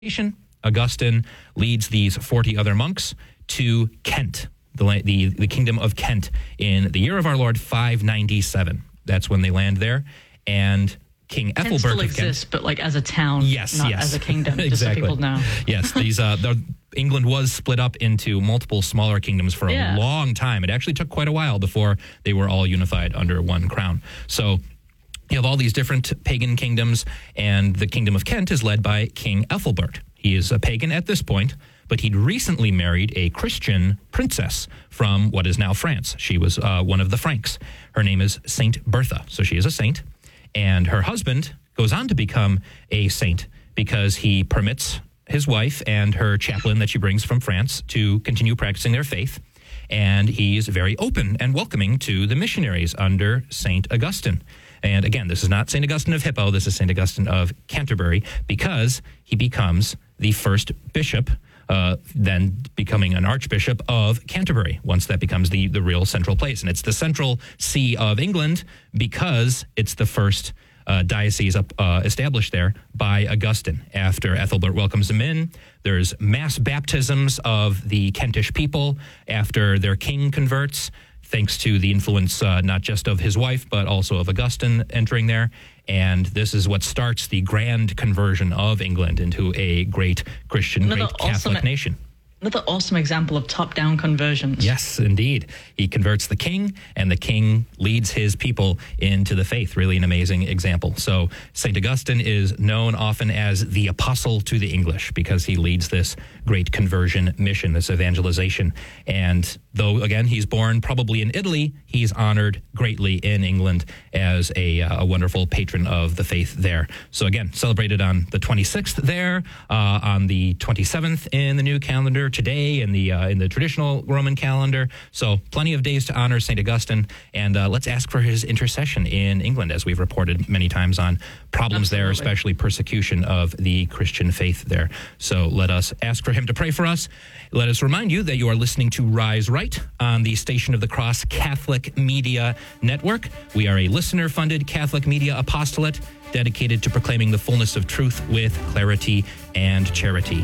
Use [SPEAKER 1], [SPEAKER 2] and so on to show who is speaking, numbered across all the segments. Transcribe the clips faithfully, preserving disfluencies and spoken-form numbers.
[SPEAKER 1] Augustine leads these forty other monks to Kent, the, la- the the kingdom of Kent, in the year of our Lord five ninety-seven. That's when they land there, and King
[SPEAKER 2] Kent
[SPEAKER 1] Ethelbert
[SPEAKER 2] still
[SPEAKER 1] of
[SPEAKER 2] exists,
[SPEAKER 1] Kent,
[SPEAKER 2] but like as a town,
[SPEAKER 1] yes,
[SPEAKER 2] not
[SPEAKER 1] yes,
[SPEAKER 2] as a kingdom. Just
[SPEAKER 1] exactly.
[SPEAKER 2] so people know.
[SPEAKER 1] Yes, these uh, the, England was split up into multiple smaller kingdoms for a
[SPEAKER 2] Yeah.
[SPEAKER 1] long time. It actually took quite a while before they were all unified under one crown. So you have all these different pagan kingdoms, and the kingdom of Kent is led by King Ethelbert. He is a pagan at this point, but he'd recently married a Christian princess from what is now France. She was uh, one of the Franks. Her name is Saint Bertha, so she is a saint. And her husband goes on to become a saint because he permits his wife and her chaplain that she brings from France to continue practicing their faith. And he's very open and welcoming to the missionaries under Saint Augustine. And again, this is not Saint Augustine of Hippo, this is Saint Augustine of Canterbury, because he becomes the first bishop, uh, then becoming an archbishop of Canterbury, once that becomes the, the real central place. And it's the central see of England because it's the first uh, diocese up, uh, established there by Augustine. After Ethelbert welcomes him in, there's mass baptisms of the Kentish people after their king converts, thanks to the influence uh, not just of his wife, but also of Augustine entering there. And this is what starts the grand conversion of England into a great Christian,
[SPEAKER 2] Another
[SPEAKER 1] great Catholic
[SPEAKER 2] awesome-
[SPEAKER 1] nation.
[SPEAKER 2] Another awesome example of top-down conversions.
[SPEAKER 1] Yes, indeed. He converts the king, and the king leads his people into the faith. Really an amazing example. So Saint Augustine is known often as the apostle to the English because he leads this great conversion mission, this evangelization. And though, again, he's born probably in Italy, he's honored greatly in England as a, uh, a wonderful patron of the faith there. So again, celebrated on the twenty-sixth there, uh, on the twenty-seventh in the new calendar, today in the uh, in the traditional Roman calendar. So plenty of days to honor Saint Augustine, and uh, let's ask for his intercession in England, as we've reported many times on problems
[SPEAKER 2] Absolutely.
[SPEAKER 1] there, especially persecution of the Christian faith there. So let us ask for him to pray for us. Let us remind you that you are listening to Rise Right on the Station of the Cross Catholic Media Network. We are a listener-funded Catholic media apostolate dedicated to proclaiming the fullness of truth with clarity and charity.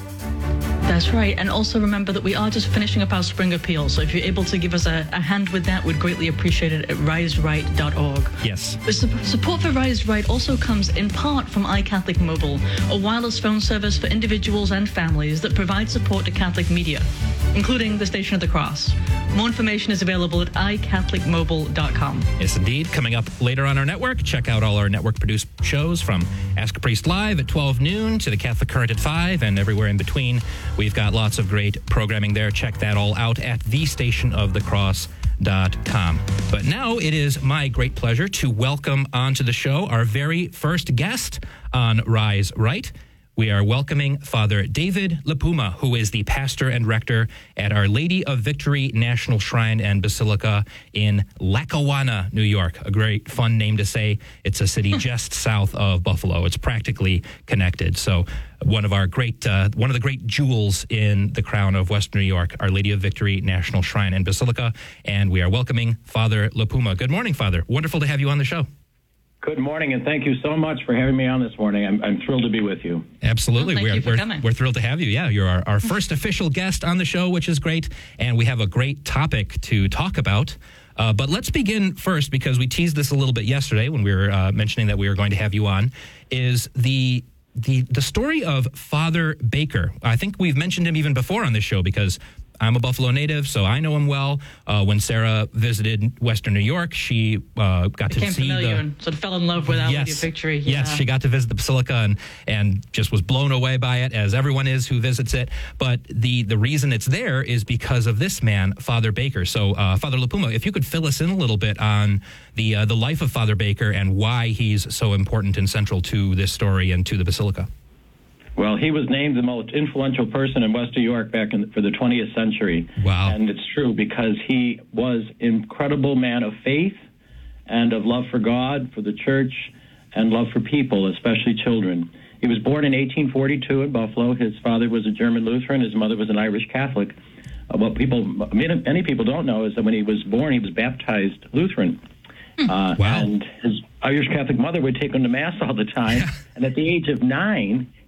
[SPEAKER 2] That's right. And also remember that we are just finishing up our spring appeal. So if you're able to give us a, a hand with that, we'd greatly appreciate it at rise right dot org.
[SPEAKER 1] Yes.
[SPEAKER 2] The su- support for Rise Right also comes in part from iCatholic Mobile, a wireless phone service for individuals and families that provides support to Catholic media, including the Station of the Cross. More information is available at i catholic mobile dot com.
[SPEAKER 1] Yes, indeed. Coming up later on our network, check out all our network-produced shows from Ask a Priest Live at twelve noon to the Catholic Current at five and everywhere in between. We've got lots of great programming there. Check that all out at the station of the cross dot com. But now it is my great pleasure to welcome onto the show our very first guest on Rise Right. We are welcoming Father David Lipuma, who is the pastor and rector at Our Lady of Victory National Shrine and Basilica in Lackawanna, New York. A great fun name to say. It's a city just south of Buffalo. It's practically connected. So one of our great, uh, one of the great jewels in the crown of Western New York, Our Lady of Victory National Shrine and Basilica. And we are welcoming Father Lipuma. Good morning, Father. Wonderful to have you on the show.
[SPEAKER 3] Good morning, and thank you so much for having me on this morning. I'm, I'm thrilled to be with you.
[SPEAKER 1] Absolutely.
[SPEAKER 2] Well, thank
[SPEAKER 1] we're,
[SPEAKER 2] you for
[SPEAKER 1] we're,
[SPEAKER 2] coming.
[SPEAKER 1] we're thrilled to have you. Yeah, you're our, our first official guest on the show, which is great, and we have a great topic to talk about. Uh, but let's begin first, because we teased this a little bit yesterday when we were uh, mentioning that we were going to have you on, is the the the story of Father Baker. I think we've mentioned him even before on this show because I'm a Buffalo native, so I know him well. Uh, when Sarah visited Western New York, she uh, got
[SPEAKER 2] Became
[SPEAKER 1] to see
[SPEAKER 2] familiar
[SPEAKER 1] the...
[SPEAKER 2] and sort of fell in love with Our Lady of Victory. Yeah.
[SPEAKER 1] Yes, she got to visit the Basilica and, and just was blown away by it, as everyone is who visits it. But the, the reason it's there is because of this man, Father Baker. So, uh, Father Lipuma, if you could fill us in a little bit on the uh, the life of Father Baker and why he's so important and central to this story and to the Basilica.
[SPEAKER 3] Well, he was named the most influential person in West New York back in, for the twentieth century.
[SPEAKER 1] Wow.
[SPEAKER 3] And it's true because he was an incredible man of faith and of love for God, for the church, and love for people, especially children. He was born in eighteen forty-two in Buffalo. His father was a German Lutheran. His mother was an Irish Catholic. Uh, what people, many, many people don't know is that when he was born, he was baptized Lutheran. Uh,
[SPEAKER 1] Wow.
[SPEAKER 3] And his Irish Catholic mother would take him to Mass all the time. And at the age of nine,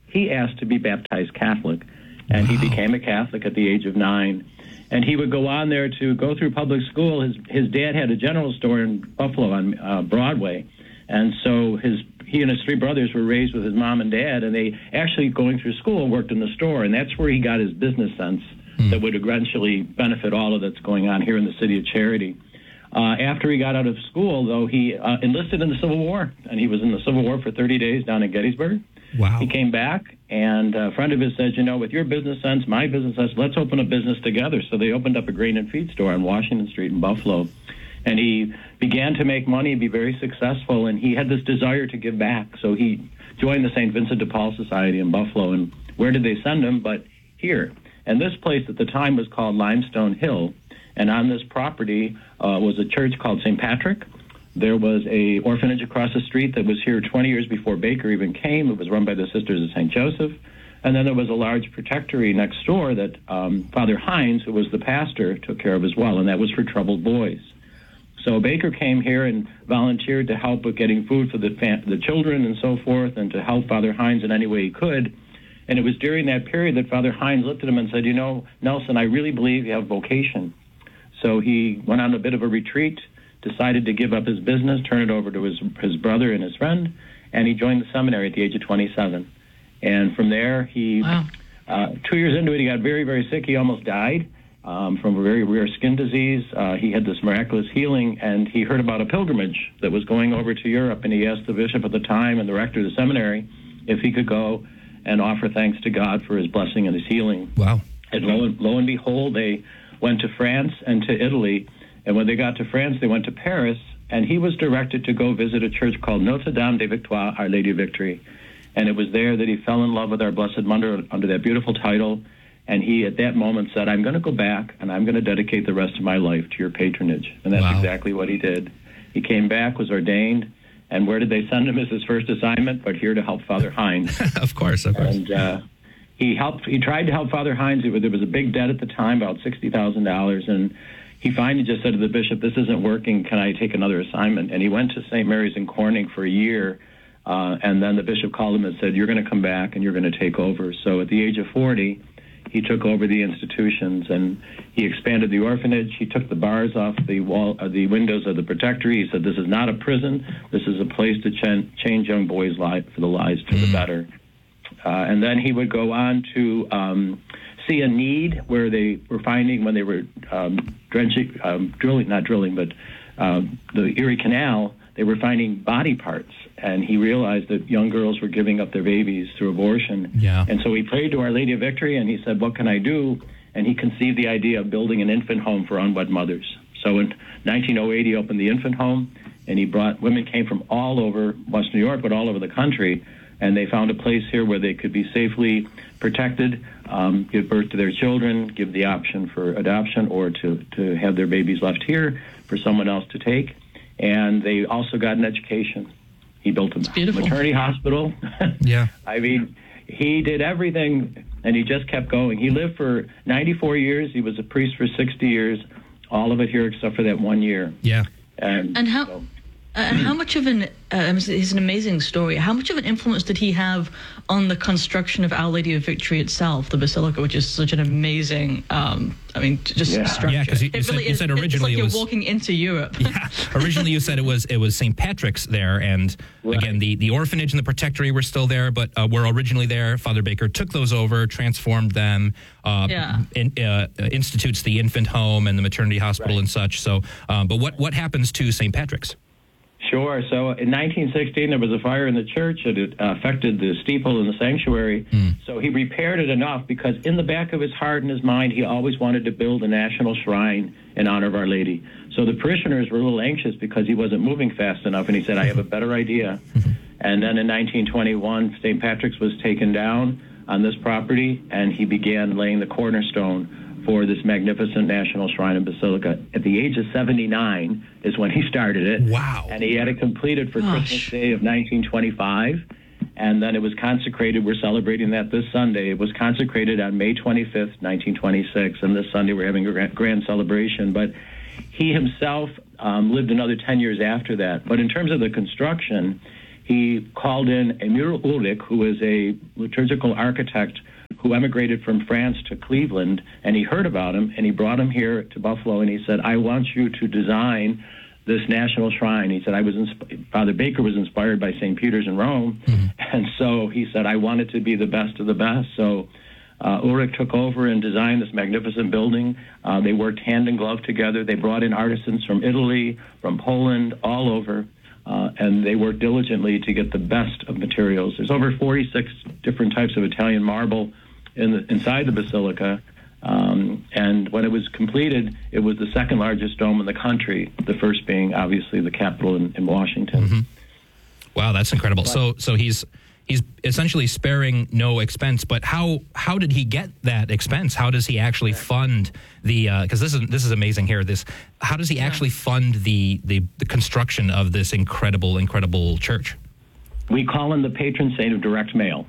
[SPEAKER 3] he asked to be baptized Catholic, and wow. he became a Catholic at the age of nine. And he would go on there to go through public school. His his dad had a general store in Buffalo on uh, Broadway, and so his he and his three brothers were raised with his mom and dad, and they actually, going through school, worked in the store, and that's where he got his business sense mm. that would eventually benefit all of that's going on here in the city of Charity. Uh, after he got out of school, though, he uh, enlisted in the Civil War, and he was in the Civil War for thirty days down in Gettysburg.
[SPEAKER 1] Wow.
[SPEAKER 3] He came back, and a friend of his said, you know, with your business sense, my business sense, let's open a business together. So they opened up a grain and feed store on Washington Street in Buffalo. And he began to make money and be very successful, and he had this desire to give back. So he joined the Saint Vincent de Paul Society in Buffalo. And where did they send him? But here. And this place at the time was called Limestone Hill. And on this property uh, was a church called Saint Patrick. There was a orphanage across the street that was here twenty years before Baker even came. It was run by the Sisters of Saint Joseph. And then there was a large protectory next door that um, Father Hines, who was the pastor, took care of as well, and that was for troubled boys. So Baker came here and volunteered to help with getting food for the fam- the children and so forth, and to help Father Hines in any way he could. And it was during that period that Father Hines looked at him and said, you know, Nelson, I really believe you have vocation. So he went on a bit of a retreat, decided to give up his business, turn it over to his his brother and his friend, and he joined the seminary at the age of twenty-seven. And from there, he, wow. uh, two years into it, he got very, very sick. He almost died um, from a very rare skin disease. Uh, he had this miraculous healing, and he heard about a pilgrimage that was going over to Europe, and he asked the bishop at the time and the rector of the seminary if he could go and offer thanks to God for his blessing and his healing.
[SPEAKER 1] Wow.
[SPEAKER 3] And lo and, lo and behold, they went to France and to Italy. And when they got to France, they went to Paris, and he was directed to go visit a church called Notre Dame de Victoire, Our Lady of Victory. And it was there that he fell in love with our Blessed Mother under that beautiful title. And he, at that moment, said, I'm going to go back, and I'm going to dedicate the rest of my life to your patronage. And that's wow. exactly what he did. He came back, was ordained, and where did they send him as his first assignment? But here to help Father Hines.
[SPEAKER 1] Of course, of course.
[SPEAKER 3] And uh, he helped. He tried to help Father Hines. There was a big debt at the time, about sixty thousand dollars, and he finally just said to the bishop, this isn't working, can I take another assignment? And he went to Saint Mary's in Corning for a year, uh, and then the bishop called him and said, you're going to come back and you're going to take over. So at the age of forty, he took over the institutions, and he expanded the orphanage. He took the bars off the wall, uh, the windows of the protectory. He said, this is not a prison. This is a place to ch- change young boys' lives for the lives to mm. the better. Uh, and then he would go on to um, see a need where they were finding, when they were um, drenching, um, drilling, not drilling, but um, the Erie Canal, they were finding body parts. And he realized that young girls were giving up their babies through abortion.
[SPEAKER 1] Yeah.
[SPEAKER 3] And so he prayed to Our Lady of Victory, and he said, what can I do? And he conceived the idea of building an infant home for unwed mothers. So in nineteen oh eight, he opened the infant home, and he brought, women came from all over West New York, but all over the country, and they found a place here where they could be safely protected, um, give birth to their children, give the option for adoption, or to, to have their babies left here for someone else to take. And they also got an education. He built a maternity hospital.
[SPEAKER 1] Yeah.
[SPEAKER 3] I mean, he did everything, and he just kept going. He lived for ninety-four years. He was a priest for sixty years, all of it here except for that one year.
[SPEAKER 1] Yeah.
[SPEAKER 3] And,
[SPEAKER 2] and how...
[SPEAKER 3] So,
[SPEAKER 2] Uh, how much of an, uh, it's an amazing story, how much of an influence did he have on the construction of Our Lady of Victory itself, the Basilica, which is such an amazing, um, I mean, just
[SPEAKER 3] Yeah.
[SPEAKER 2] structure?
[SPEAKER 1] Yeah, because you, you,
[SPEAKER 2] it
[SPEAKER 1] said,
[SPEAKER 2] really
[SPEAKER 1] you
[SPEAKER 2] is,
[SPEAKER 1] said
[SPEAKER 2] it's
[SPEAKER 1] originally
[SPEAKER 2] like
[SPEAKER 1] it was...
[SPEAKER 2] you're walking into Europe.
[SPEAKER 1] Yeah, originally you said it was it was Saint Patrick's there, and
[SPEAKER 3] Right.
[SPEAKER 1] again, the, the orphanage and the protectory were still there, but uh, were originally there. Father Baker took those over, transformed them, uh,
[SPEAKER 2] Yeah.
[SPEAKER 1] in, uh, institutes the infant home and the maternity hospital
[SPEAKER 3] Right.
[SPEAKER 1] and such. So, um, but what, what happens to Saint Patrick's?
[SPEAKER 3] Sure. So in nineteen sixteen, there was a fire in the church, and it uh, affected the steeple in the sanctuary. Mm. So he repaired it enough, because in the back of his heart and his mind, he always wanted to build a national shrine in honor of Our Lady. So the parishioners were a little anxious because he wasn't moving fast enough, and he said, I have a better idea. And then in nineteen twenty-one, Saint Patrick's was taken down on this property, and he began laying the cornerstone for this magnificent national shrine and basilica. At the age of seventy-nine is when he started it.
[SPEAKER 1] Wow.
[SPEAKER 3] And he had it completed for
[SPEAKER 2] Gosh.
[SPEAKER 3] Christmas Day of nineteen twenty-five. And then it was consecrated. We're celebrating that this Sunday. It was consecrated on May twenty-fifth, nineteen twenty-six. And this Sunday we're having a grand celebration. But he himself um, lived another ten years after that. But in terms of the construction, he called in Emil Ulrich, who is a liturgical architect who emigrated from France to Cleveland, and he heard about him, and he brought him here to Buffalo, and he said, I want you to design this national shrine. He said, I was insp- Father Baker was inspired by Saint Peter's in Rome, mm-hmm. and so he said, I want it to be the best of the best. So uh, Ulrich took over and designed this magnificent building. Uh, they worked hand in glove together. They brought in artisans from Italy, from Poland, all over, uh, and they worked diligently to get the best of materials. There's over forty-six different types of Italian marble in the, inside the basilica. Um, and when it was completed, it was the second largest dome in the country, the first being obviously the Capitol in, in Washington.
[SPEAKER 1] Mm-hmm. Wow, that's incredible. But, so so he's he's essentially sparing no expense, but how how did he get that expense? How does he actually fund the, because uh, this is this is amazing here, this, how does he actually fund the, the, the construction of this incredible, incredible church?
[SPEAKER 3] We call him the patron saint of direct mail.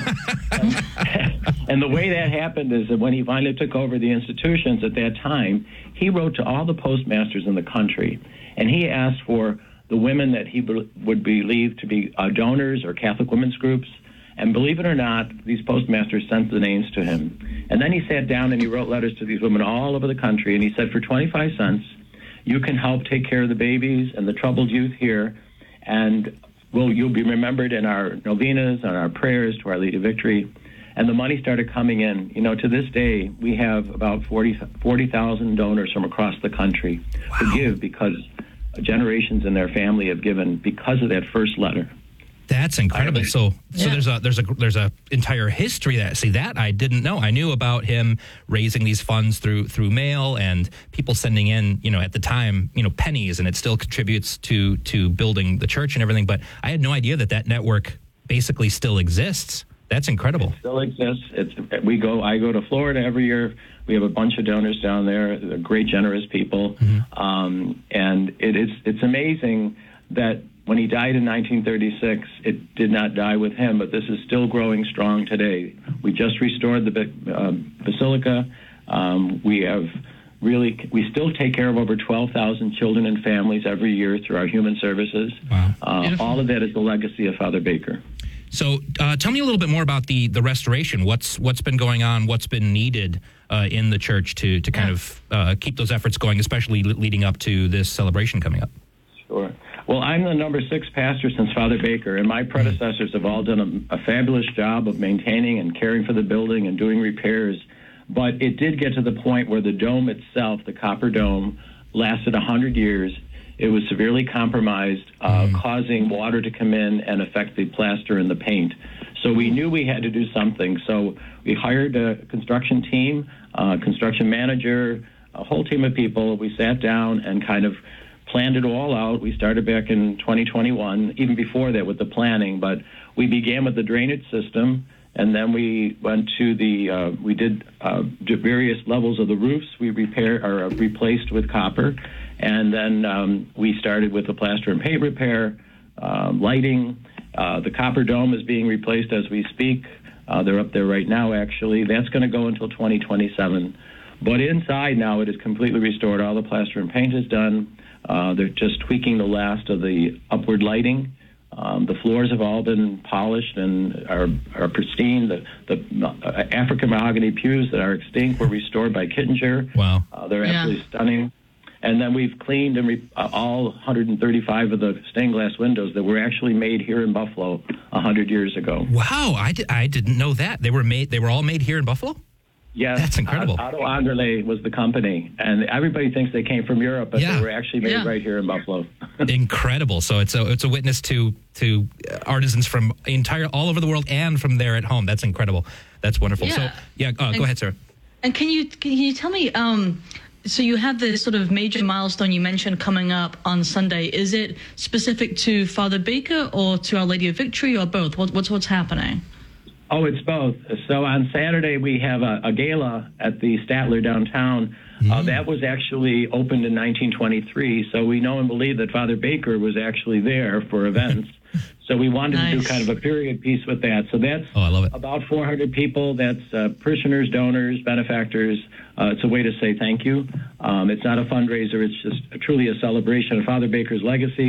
[SPEAKER 3] and, and the way that happened is that when he finally took over the institutions at that time, he wrote to all the postmasters in the country, and he asked for the women that he be, would believe to be uh, donors or Catholic women's groups. And believe it or not, these postmasters sent the names to him. And then he sat down and he wrote letters to these women all over the country, and he said, for twenty-five cents, you can help take care of the babies and the troubled youth here, and well, you'll be remembered in our novenas, and our prayers to Our Lady of Victory. And the money started coming in. You know, to this day, we have about forty thousand donors from across the country wow. who give because generations in their family have given because of that first letter.
[SPEAKER 1] That's incredible. So, so yeah. there's a there's a there's a entire history that see that I didn't know. I knew about him raising these funds through through mail and people sending in, you know, at the time, you know, pennies, and it still contributes to to building the church and everything. But I had no idea that that network basically still exists. That's incredible.
[SPEAKER 3] It still exists. It's we go. I go to Florida every year. We have a bunch of donors down there. They're great, generous people, mm-hmm. um, and it is it's amazing that. When he died in nineteen thirty-six, it did not die with him, but this is still growing strong today. We just restored the uh, basilica. Um, we have really, we still take care of over twelve thousand children and families every year through our human services.
[SPEAKER 1] Wow.
[SPEAKER 3] Uh, all of that is the legacy of Father Baker.
[SPEAKER 1] So uh, tell me a little bit more about the, the restoration. What's what's been going on? What's been needed uh, in the church to, to kind yeah. of uh, keep those efforts going, especially leading up to this celebration coming up?
[SPEAKER 3] Sure. Well, I'm the number six pastor since Father Baker, and my predecessors have all done a, a fabulous job of maintaining and caring for the building and doing repairs. But it did get to the point where the dome itself, the copper dome, lasted one hundred years. It was severely compromised, uh, mm. causing water to come in and affect the plaster and the paint. So we knew we had to do something. So we hired a construction team, a construction manager, a whole team of people. We sat down and kind of planned it all out. We started back in twenty twenty-one, even before that with the planning, but we began with the drainage system, and then we went to the, uh, we did uh, various levels of the roofs we repaired or replaced with copper, and then um, we started with the plaster and paint repair, uh, lighting. Uh, the copper dome is being replaced as we speak. Uh, they're up there right now, actually. That's going to go until twenty twenty-seven. But inside now it is completely restored. All the plaster and paint is done. Uh, they're just tweaking the last of the upward lighting. Um, the floors have all been polished and are, are pristine. The, the uh, African mahogany pews that are extinct were restored by Kittinger.
[SPEAKER 1] Wow.
[SPEAKER 3] Uh, they're absolutely yeah. stunning. And then we've cleaned and re- uh, all one hundred thirty-five of the stained glass windows that were actually made here in Buffalo one hundred years ago.
[SPEAKER 1] Wow, I, di- I didn't know that. They were made. They were all made here in Buffalo?
[SPEAKER 3] Yes,
[SPEAKER 1] that's incredible.
[SPEAKER 3] Otto Anderle was the company, and everybody thinks they came from Europe, but yeah. they were actually made yeah. right here in Buffalo.
[SPEAKER 1] Incredible! So it's a it's a witness to to artisans from entire all over the world and from there at home. That's incredible. That's wonderful.
[SPEAKER 2] Yeah.
[SPEAKER 1] So yeah, uh,
[SPEAKER 2] and,
[SPEAKER 1] go ahead, Sarah.
[SPEAKER 2] And can you can you tell me? Um, so you have this sort of major milestone you mentioned coming up on Sunday. Is it specific to Father Baker or to Our Lady of Victory or both? What, what's what's happening?
[SPEAKER 3] Oh, it's both. So on Saturday, we have a, a gala at the Statler downtown. Mm-hmm. Uh, that was actually opened in nineteen twenty-three, so we know and believe that Father Baker was actually there for events. So we wanted nice. to do kind of a period piece with that. So that's
[SPEAKER 1] oh, I love it.
[SPEAKER 3] about four hundred people. That's uh, parishioners, donors, benefactors. Uh, it's a way to say thank you. Um, it's not a fundraiser. It's just a, truly a celebration of Father Baker's legacy,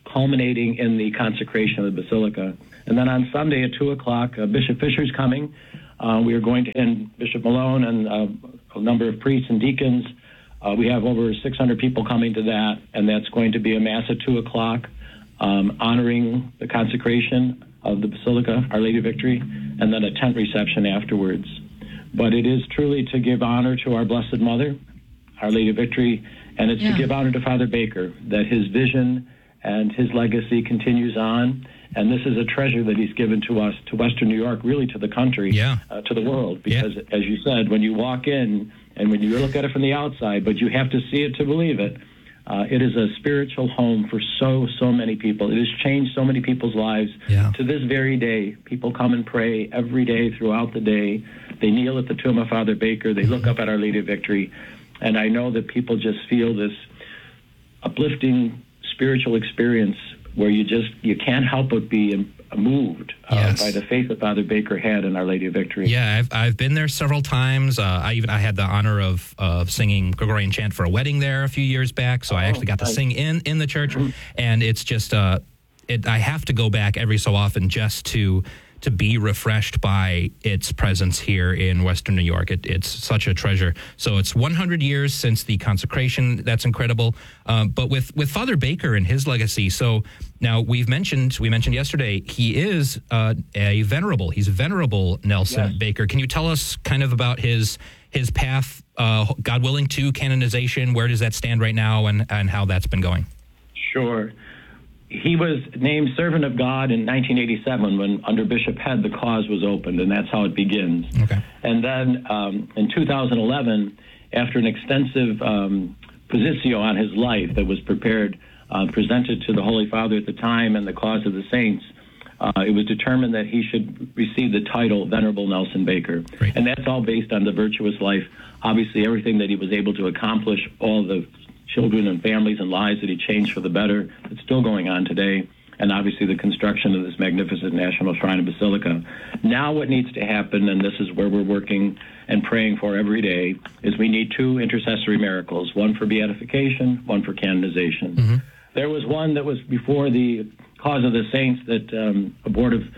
[SPEAKER 3] culminating in the consecration of the Basilica. And then on Sunday at two o'clock, uh, Bishop Fisher's coming. Uh, we are going to, and Bishop Malone and uh, a number of priests and deacons. Uh, we have over six hundred people coming to that, and that's going to be a Mass at two o'clock, um, honoring the consecration of the Basilica, Our Lady of Victory, and then a tent reception afterwards. But it is truly to give honor to our Blessed Mother, Our Lady of Victory, and it's
[SPEAKER 2] Yeah.
[SPEAKER 3] to give honor to Father Baker, that his vision and his legacy continues on. And this is a treasure that he's given to us, to Western New York, really to the country,
[SPEAKER 1] Yeah.
[SPEAKER 3] uh, to the world. Because,
[SPEAKER 1] Yeah.
[SPEAKER 3] as you said, when you walk in and when you look at it from the outside, but you have to see it to believe it, uh, it is a spiritual home for so, so many people. It has changed so many people's lives.
[SPEAKER 1] Yeah.
[SPEAKER 3] To this very day, people come and pray every day throughout the day. They kneel at the tomb of Father Baker. They look up at Our Lady of Victory. And I know that people just feel this uplifting spiritual experience where you just, you can't help but be moved uh,
[SPEAKER 1] Yes.
[SPEAKER 3] by the faith that Father Baker had in Our Lady of Victory.
[SPEAKER 1] Yeah, I've I've been there several times. Uh, I even I had the honor of of singing Gregorian chant for a wedding there a few years back. So I
[SPEAKER 3] Oh,
[SPEAKER 1] actually got to
[SPEAKER 3] nice.
[SPEAKER 1] sing in in the church, and it's just uh, it. I have to go back every so often just to to be refreshed by its presence here in Western New York. It, it's such a treasure. So it's one hundred years since the consecration. That's incredible. Um, but with, with Father Baker and his legacy, so now we've mentioned, we mentioned yesterday, he is uh, a venerable. He's Venerable Nelson
[SPEAKER 3] Yes.
[SPEAKER 1] Baker. Can you tell us kind of about his his path, uh, God willing, to canonization? Where does that stand right now, and, and how that's been going?
[SPEAKER 3] Sure. He was named Servant of God in nineteen eighty-seven when, under Bishop Head, the cause was opened, and that's how it begins.
[SPEAKER 1] Okay.
[SPEAKER 3] And then um, in two thousand eleven, after an extensive um, positio on his life that was prepared, uh, presented to the Holy Father at the time and the cause of the saints, uh, it was determined that he should receive the title Venerable Nelson Baker.
[SPEAKER 1] Great.
[SPEAKER 3] And that's all based on the virtuous life, obviously everything that he was able to accomplish, all the children and families and lives that he changed for the better. It's still going on today. And obviously the construction of this magnificent National Shrine and Basilica. Now what needs to happen, and this is where we're working and praying for every day, is we need two intercessory miracles, one for beatification, one for canonization. Mm-hmm. There was one that was before the cause of the saints that um, a board of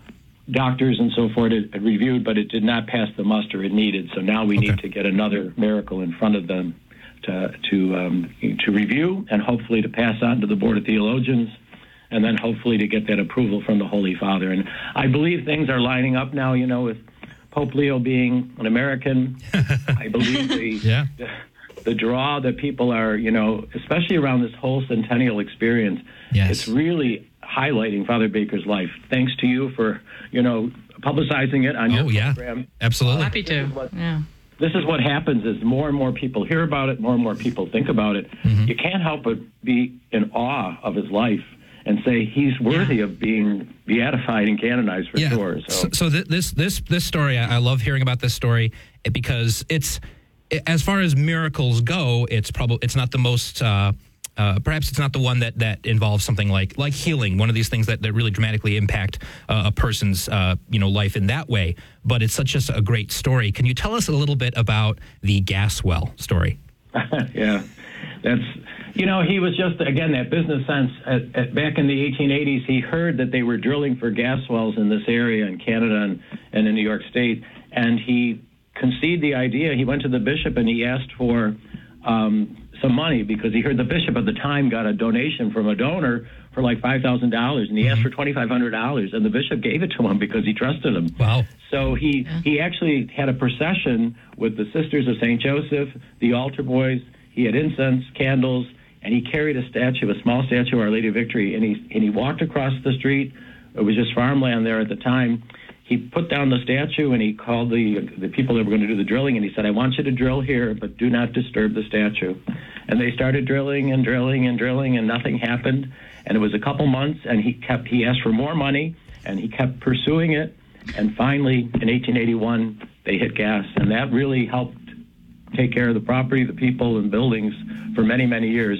[SPEAKER 3] doctors and so forth had reviewed, but it did not pass the muster it needed. So now we
[SPEAKER 1] Okay.
[SPEAKER 3] need to get another miracle in front of them to to um, to review and hopefully to pass on to the Board of Theologians, and then hopefully to get that approval from the Holy Father. And I believe things are lining up now, you know, with Pope Leo being an American. I believe the,
[SPEAKER 1] Yeah.
[SPEAKER 3] the the draw that people are, you know, especially around this whole centennial experience,
[SPEAKER 1] Yes.
[SPEAKER 3] it's really highlighting Father Baker's life. Thanks to you for, you know, publicizing it on
[SPEAKER 1] Oh,
[SPEAKER 3] your
[SPEAKER 1] yeah.
[SPEAKER 3] program.
[SPEAKER 1] Absolutely.
[SPEAKER 2] Happy to. Yeah.
[SPEAKER 3] This is what happens is more and more people hear about it, more and more people think about it.
[SPEAKER 1] Mm-hmm.
[SPEAKER 3] You can't help but be in awe of his life and say he's worthy of being beatified and canonized for sure. So,
[SPEAKER 1] So, so th- this this this story, I, I love hearing about this story because it's, as far as miracles go, it's probably it's not the most. Uh, uh, perhaps it's not the one that, that involves something like like healing, one of these things that, that really dramatically impact uh, a person's uh, you know life in that way. But it's such just a great story. Can you tell us a little bit about the gas well story?
[SPEAKER 3] yeah, that's, you know, he was just, again, that business sense. At, at, back in the eighteen eighties, he heard that they were drilling for gas wells in this area in Canada and, and in New York State, and he conceived the idea. He went to the bishop and he asked for um, some money because he heard the bishop at the time got a donation from a donor for like five thousand dollars, and he asked for twenty-five hundred dollars, and the bishop gave it to him because he trusted him.
[SPEAKER 1] Wow.
[SPEAKER 3] So he, he actually had a procession with the Sisters of Saint Joseph, the altar boys. He had incense, candles, and he carried a statue, a small statue of Our Lady of Victory, and he, and he walked across the street. It was just farmland there at the time. He put down the statue, and he called the the people that were going to do the drilling, and he said, I want you to drill here, but do not disturb the statue. And they started drilling and drilling and drilling, and nothing happened. And it was a couple months, and he kept he asked for more money, and he kept pursuing it. And finally, in eighteen eighty-one, they hit gas, and that really helped take care of the property, the people, and buildings for many, many years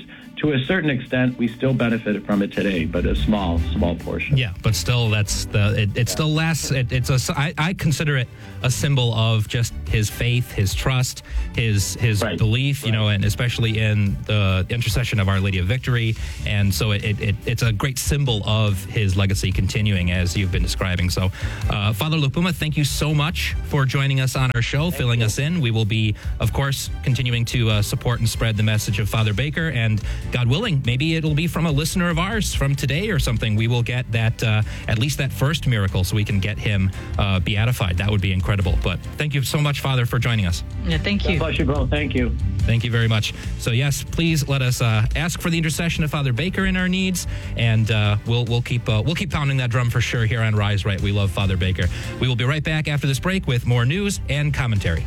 [SPEAKER 3] to a certain extent, we still benefit from it today, but a small, small portion.
[SPEAKER 1] Yeah, but still, that's the. It, it still lasts. It, it's a. I, I consider it a symbol of just his faith, his trust, his his
[SPEAKER 3] Right.
[SPEAKER 1] belief. You
[SPEAKER 3] Right.
[SPEAKER 1] know, and especially in the intercession of Our Lady of Victory, and so it, it, it it's a great symbol of his legacy continuing as you've been describing. So, uh, Father Lupuma, thank you so much for joining us on our show, filling
[SPEAKER 3] you.
[SPEAKER 1] us in. We will be, of course, continuing to uh, support and spread the message of Father Baker, and God willing, maybe it'll be from a listener of ours from today or something. We will get that, uh, at least that first miracle, so we can get him uh, beatified. That would be incredible. But thank you so much, Father, for joining us.
[SPEAKER 2] Yeah, thank you.
[SPEAKER 3] God bless you both. Thank you.
[SPEAKER 1] Thank you very much. So yes, please let us uh, ask for the intercession of Father Baker in our needs, and uh, we'll we'll keep uh, we'll keep pounding that drum for sure here on Rise Right. We love Father Baker. We will be right back after this break with more news and commentary.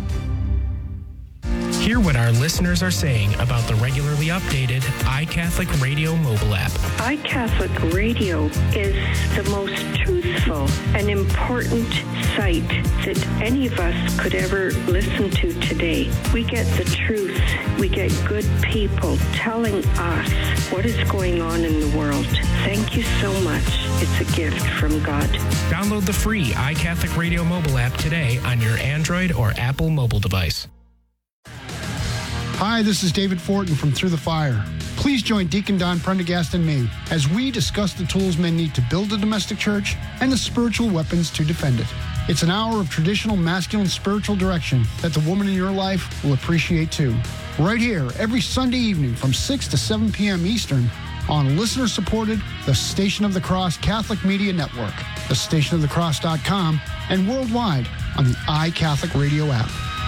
[SPEAKER 4] Hear what our listeners are saying about the regularly updated iCatholic Radio mobile app.
[SPEAKER 5] iCatholic Radio is the most truthful and important site that any of us could ever listen to today. We get the truth. We get good people telling us what is going on in the world. Thank you so much. It's a gift from God.
[SPEAKER 4] Download the free iCatholic Radio mobile app today on your Android or Apple mobile device.
[SPEAKER 6] Hi, this is David Fortin from Through the Fire. Please join Deacon Don Prendergast and me as we discuss the tools men need to build a domestic church and the spiritual weapons to defend it. It's an hour of traditional masculine spiritual direction that the woman in your life will appreciate too. Right here, every Sunday evening from six to seven p.m. Eastern on listener-supported The Station of the Cross Catholic Media Network, the station of the cross dot com, and worldwide on the iCatholic Radio app.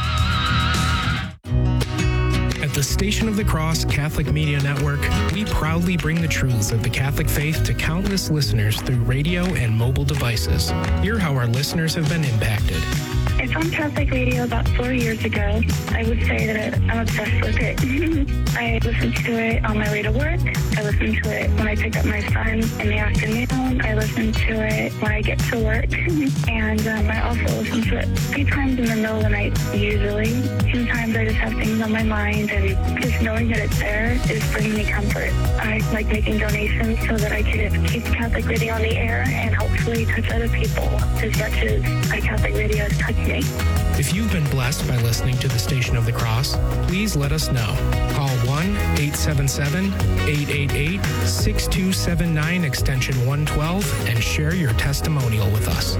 [SPEAKER 4] At the Station of the Cross Catholic Media Network, we proudly bring the truths of the Catholic faith to countless listeners through radio and mobile devices. Hear how our listeners have been impacted.
[SPEAKER 7] I found Catholic radio about four years ago. I would say that I'm obsessed with it. I listen to it on my way to work. I listen to it when I pick up my son in the afternoon. I listen to it when I get to work. And um, I also listen to it three times in the middle of the night, usually. Sometimes I just have things on my mind, and just knowing that it's there is bringing me comfort. I like making donations so that I can keep Catholic radio on the air and hopefully touch other people as much as Catholic radio has touched me.
[SPEAKER 4] If you've been blessed by listening to the Station of the Cross, please let us know. Call one eight seven seven, eight eight eight, six two seven nine extension one twelve and share your testimonial with us.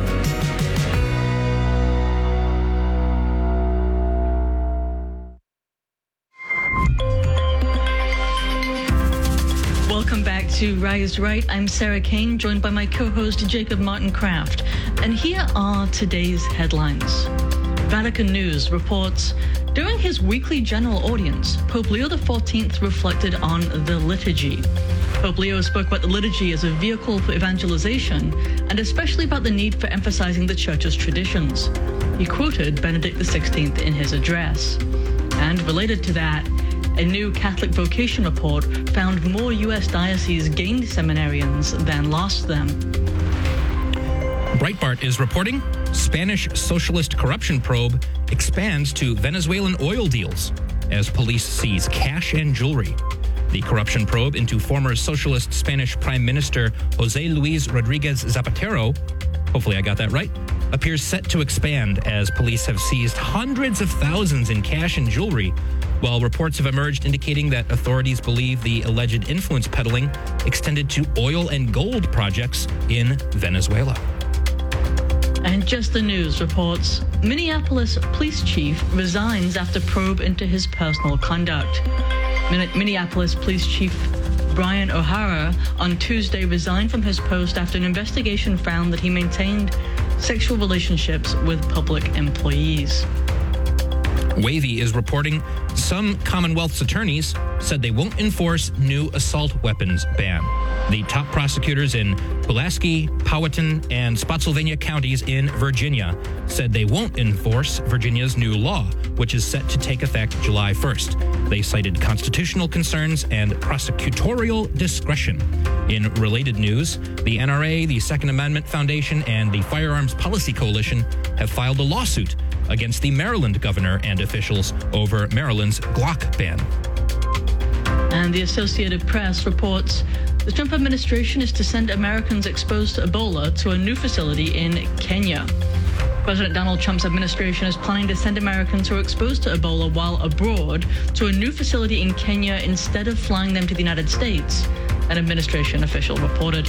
[SPEAKER 2] Welcome back to Rise Right. I'm Sarah Kane, joined by my co-host Jacob Martin Kraft. And here are today's headlines. Vatican News reports, during his weekly general audience, Pope Leo the fourteenth reflected on the liturgy. Pope Leo spoke about the liturgy as a vehicle for evangelization, and especially about the need for emphasizing the Church's traditions. He quoted Benedict the sixteenth in his address. And related to that, a new Catholic vocation report found more U S dioceses gained seminarians than lost them.
[SPEAKER 1] Breitbart is reporting Spanish socialist corruption probe expands to Venezuelan oil deals as police seize cash and jewelry. The corruption probe into former socialist Spanish Prime Minister José Luis Rodríguez Zapatero, hopefully I got that right, appears set to expand as police have seized hundreds of thousands in cash and jewelry, while reports have emerged indicating that authorities believe the alleged influence peddling extended to oil and gold projects in Venezuela.
[SPEAKER 2] And Just the News reports, Minneapolis police chief resigns after probe into his personal conduct. Min- Minneapolis police chief Brian O'Hara on Tuesday resigned from his post after an investigation found that he maintained sexual relationships with public employees.
[SPEAKER 1] Wavy is reporting some Commonwealth's attorneys said they won't enforce new assault weapons ban. The top prosecutors in Pulaski, Powhatan, and Spotsylvania counties in Virginia said they won't enforce Virginia's new law, which is set to take effect July first. They cited constitutional concerns and prosecutorial discretion. In related news, the N R A, the Second Amendment Foundation, and the Firearms Policy Coalition have filed a lawsuit against the Maryland governor and officials over Maryland's Glock ban.
[SPEAKER 2] And the Associated Press reports the Trump administration is to send Americans exposed to Ebola to a new facility in Kenya. President Donald Trump's administration is planning to send Americans who are exposed to Ebola while abroad to a new facility in Kenya instead of flying them to the United States, an administration official reported.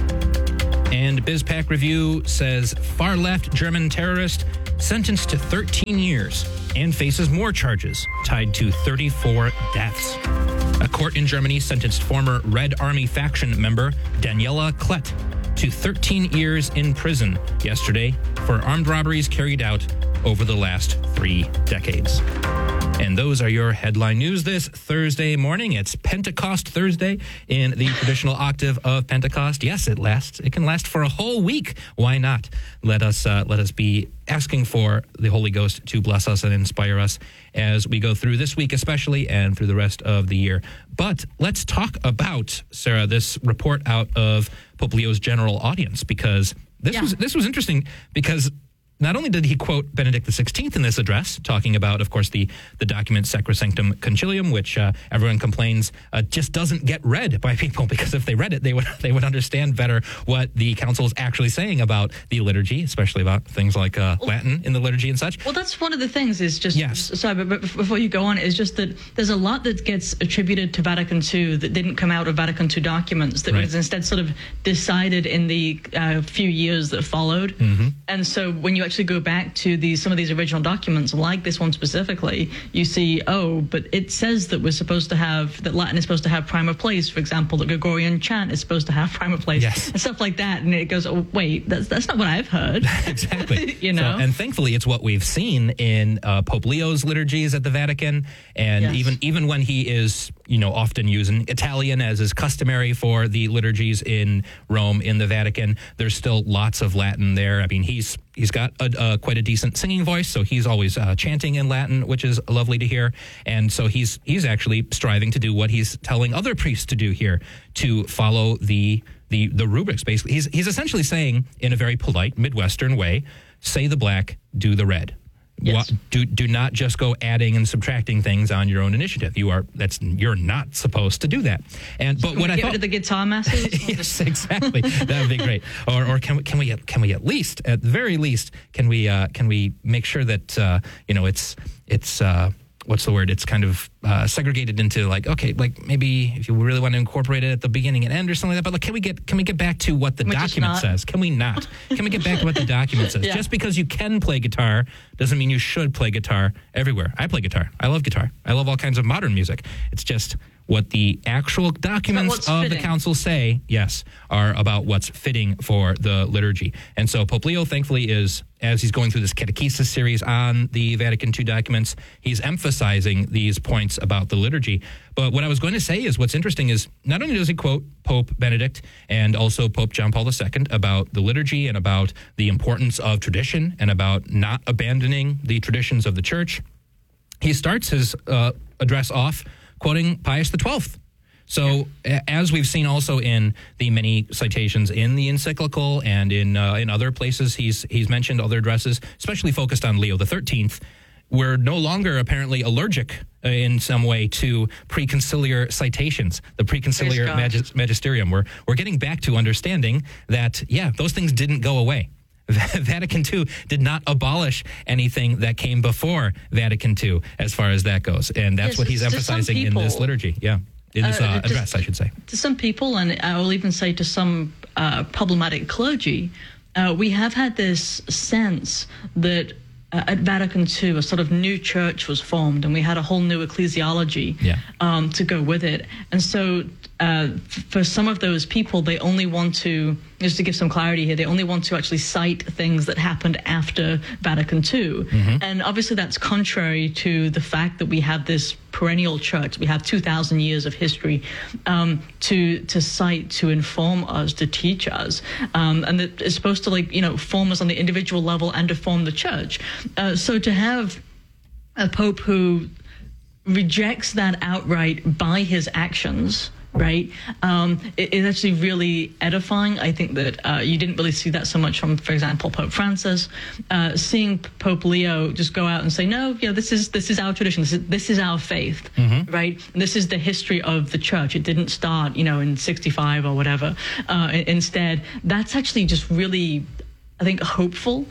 [SPEAKER 1] And BizPac Review says far-left German terrorist sentenced to thirteen years and faces more charges tied to thirty-four deaths. A court in Germany sentenced former Red Army faction member Daniela Klett to thirteen years in prison yesterday for armed robberies carried out over the last three decades. And those are your headline news this Thursday morning. It's Pentecost Thursday in the traditional octave of Pentecost. Yes, it lasts. It can last for a whole week. Why not? Let us uh, let us be asking for the Holy Ghost to bless us and inspire us as we go through this week, especially, and through the rest of the year. But let's talk about, Sarah, this report out of Pope Leo's general audience, because this
[SPEAKER 2] yeah.
[SPEAKER 1] was this was interesting because not only did he quote Benedict the sixteenth in this address, talking about, of course, the, the document Sacrosanctum Concilium, which uh, everyone complains uh, just doesn't get read by people, because if they read it, they would they would understand better what the council is actually saying about the liturgy, especially about things like uh, Latin in the liturgy and such.
[SPEAKER 2] Well, that's one of the things is just,
[SPEAKER 1] yes.
[SPEAKER 2] sorry, but, but before you go on, is just that there's a lot that gets attributed to Vatican Two that didn't come out of Vatican Two documents, that
[SPEAKER 1] right.
[SPEAKER 2] was instead sort of decided in the uh, few years that followed.
[SPEAKER 1] Mm-hmm.
[SPEAKER 2] And so when you actually go back to these some of these original documents, like this one specifically, you see, oh, but it says that we're supposed to have, that Latin is supposed to have prima place, for example, that Gregorian chant is supposed to have prima place,
[SPEAKER 1] yes.
[SPEAKER 2] and stuff like that. And it goes, oh, wait, that's that's not what I've heard.
[SPEAKER 1] Exactly.
[SPEAKER 2] you know?
[SPEAKER 1] So, and thankfully, it's what we've seen in uh, Pope Leo's liturgies at the Vatican. And
[SPEAKER 2] Yes.
[SPEAKER 1] even even when he is, you know, often using Italian as is customary for the liturgies in Rome, in the Vatican, there's still lots of Latin there. I mean, he's he's got a, a, quite a decent singing voice, so he's always uh, chanting in Latin, which is lovely to hear. And so he's he's actually striving to do what he's telling other priests to do here, to follow the the the rubrics. Basically, he's he's essentially saying, in a very polite Midwestern way, say the black, do the red.
[SPEAKER 2] Yes.
[SPEAKER 1] Do do not just go adding and subtracting things on your own initiative. You are that's you're not supposed to do that. And but
[SPEAKER 2] Can
[SPEAKER 1] what
[SPEAKER 2] we
[SPEAKER 1] I
[SPEAKER 2] get
[SPEAKER 1] thought,
[SPEAKER 2] rid of the guitar masses?
[SPEAKER 1] yes, exactly. That would be great. Or or can we can we can we at least at the very least can we uh, can we make sure that uh, you know it's it's. Uh, what's the word? It's kind of uh, segregated into like, okay, like maybe if you really want to incorporate it at the beginning and end or something like that. But like, can we get can we get back to what the
[SPEAKER 2] Can we just
[SPEAKER 1] document
[SPEAKER 2] not?
[SPEAKER 1] says? Can we not? Can we get back to what the document says?
[SPEAKER 2] Yeah.
[SPEAKER 1] Just because you can play guitar doesn't mean you should play guitar everywhere. I play guitar. I love guitar. I love all kinds of modern music. It's just what the actual documents
[SPEAKER 2] what's
[SPEAKER 1] of
[SPEAKER 2] fitting.
[SPEAKER 1] the council say, yes, are about what's fitting for the liturgy. And so Pope Leo, thankfully, is, as he's going through this catechesis series on the Vatican Two documents, he's emphasizing these points about the liturgy. But what I was going to say is what's interesting is not only does he quote Pope Benedict and also Pope John Paul the Second about the liturgy and about the importance of tradition and about not abandoning the traditions of the church, he starts his uh, address off quoting Pius the Twelfth. So, yeah. as we've seen also in the many citations in the encyclical and in uh, in other places, he's he's mentioned other addresses, especially focused on Leo the Thirteenth. We're no longer apparently allergic uh, in some way to preconciliar citations, the preconciliar magis- magisterium. We're we're getting back to understanding that, yeah, those things didn't go away. Vatican Two did not abolish anything that came before Vatican Two, as far as that goes. And that's
[SPEAKER 2] Yes,
[SPEAKER 1] what he's
[SPEAKER 2] to some
[SPEAKER 1] emphasizing
[SPEAKER 2] people,
[SPEAKER 1] in this liturgy. Yeah, in this uh,
[SPEAKER 2] uh, to,
[SPEAKER 1] address, I should say.
[SPEAKER 2] To some people, and I will even say to some uh, problematic clergy, uh, we have had this sense that uh, at Vatican Two, a sort of new church was formed, and we had a whole new ecclesiology
[SPEAKER 1] yeah.
[SPEAKER 2] um, to go with it. And so uh, f- for some of those people, they only want to, just to give some clarity here, they only want to actually cite things that happened after Vatican Two. Mm-hmm. And obviously that's contrary to the fact that we have this perennial church. We have two thousand years of history um, to to cite, to inform us, to teach us. Um, and that is supposed to, like, you know, form us on the individual level and to form the church. Uh, so to have a pope who rejects that outright by his actions, right? Um, it, it's actually really edifying. I think that uh, you didn't really see that so much from, for example, Pope Francis. Uh, seeing Pope Leo just go out and say, no, you know, this is this is our tradition. This is this is our faith, mm-hmm. right? And this is the history of the church. It didn't start, you know, in sixty-five or whatever. Uh, instead, that's actually just really, I think, hopeful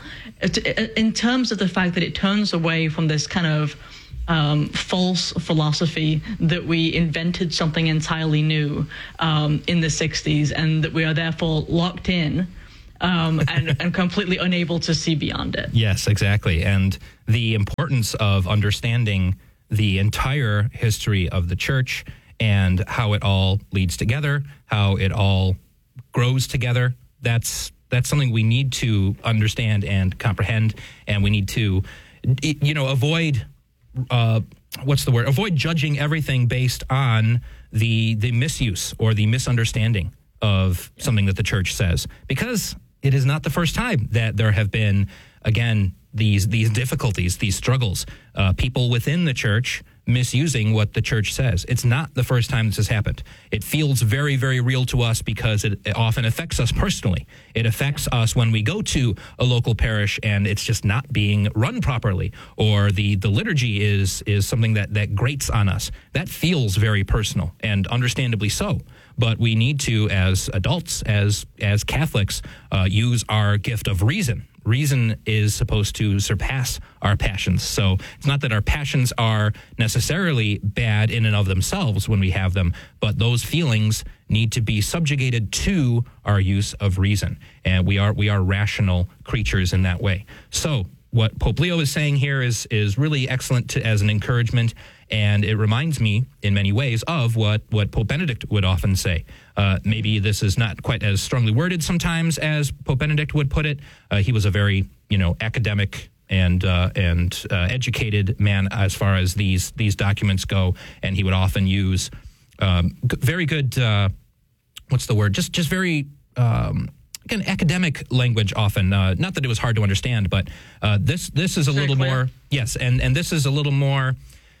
[SPEAKER 2] in terms of the fact that it turns away from this kind of Um, false philosophy that we invented something entirely new um, in the sixties, and that we are therefore locked in um, and, and completely unable to see beyond it.
[SPEAKER 1] Yes, exactly. And the importance of understanding the entire history of the church and how it all leads together, how it all grows together, that's that's something we need to understand and comprehend, and we need to, you know, avoid Uh, what's the word? Avoid judging everything based on the the misuse or the misunderstanding of something that the church says, because it is not the first time that there have been, again, these these difficulties, these struggles, uh, people within the church misusing what the church says. It's not the first time this has happened. It feels very, very real to us because it, it often affects us personally. It affects us when we go to a local parish and it's just not being run properly, or the, the liturgy is is something that, that grates on us. That feels very personal, and understandably so. But we need to, as adults, as as Catholics, uh, use our gift of reason. Reason is supposed to surpass our passions. So it's not that our passions are necessarily bad in and of themselves when we have them, but those feelings need to be subjugated to our use of reason. And we are we are rational creatures in that way. So what Pope Leo is saying here is is really excellent to, as an encouragement. And it reminds me in many ways of what, what Pope Benedict would often say. Uh, maybe this is not quite as strongly worded sometimes as Pope Benedict would put it. Uh, he was a very, you know, academic and uh, and uh, educated man as far as these these documents go, and he would often use um, g- very good. Uh, what's the word? Just just very. Um, Again, academic language often. Uh, not that it was hard to understand, but uh, this this is a
[SPEAKER 2] Very
[SPEAKER 1] little
[SPEAKER 2] clear.
[SPEAKER 1] more. Yes, and and this is a little more.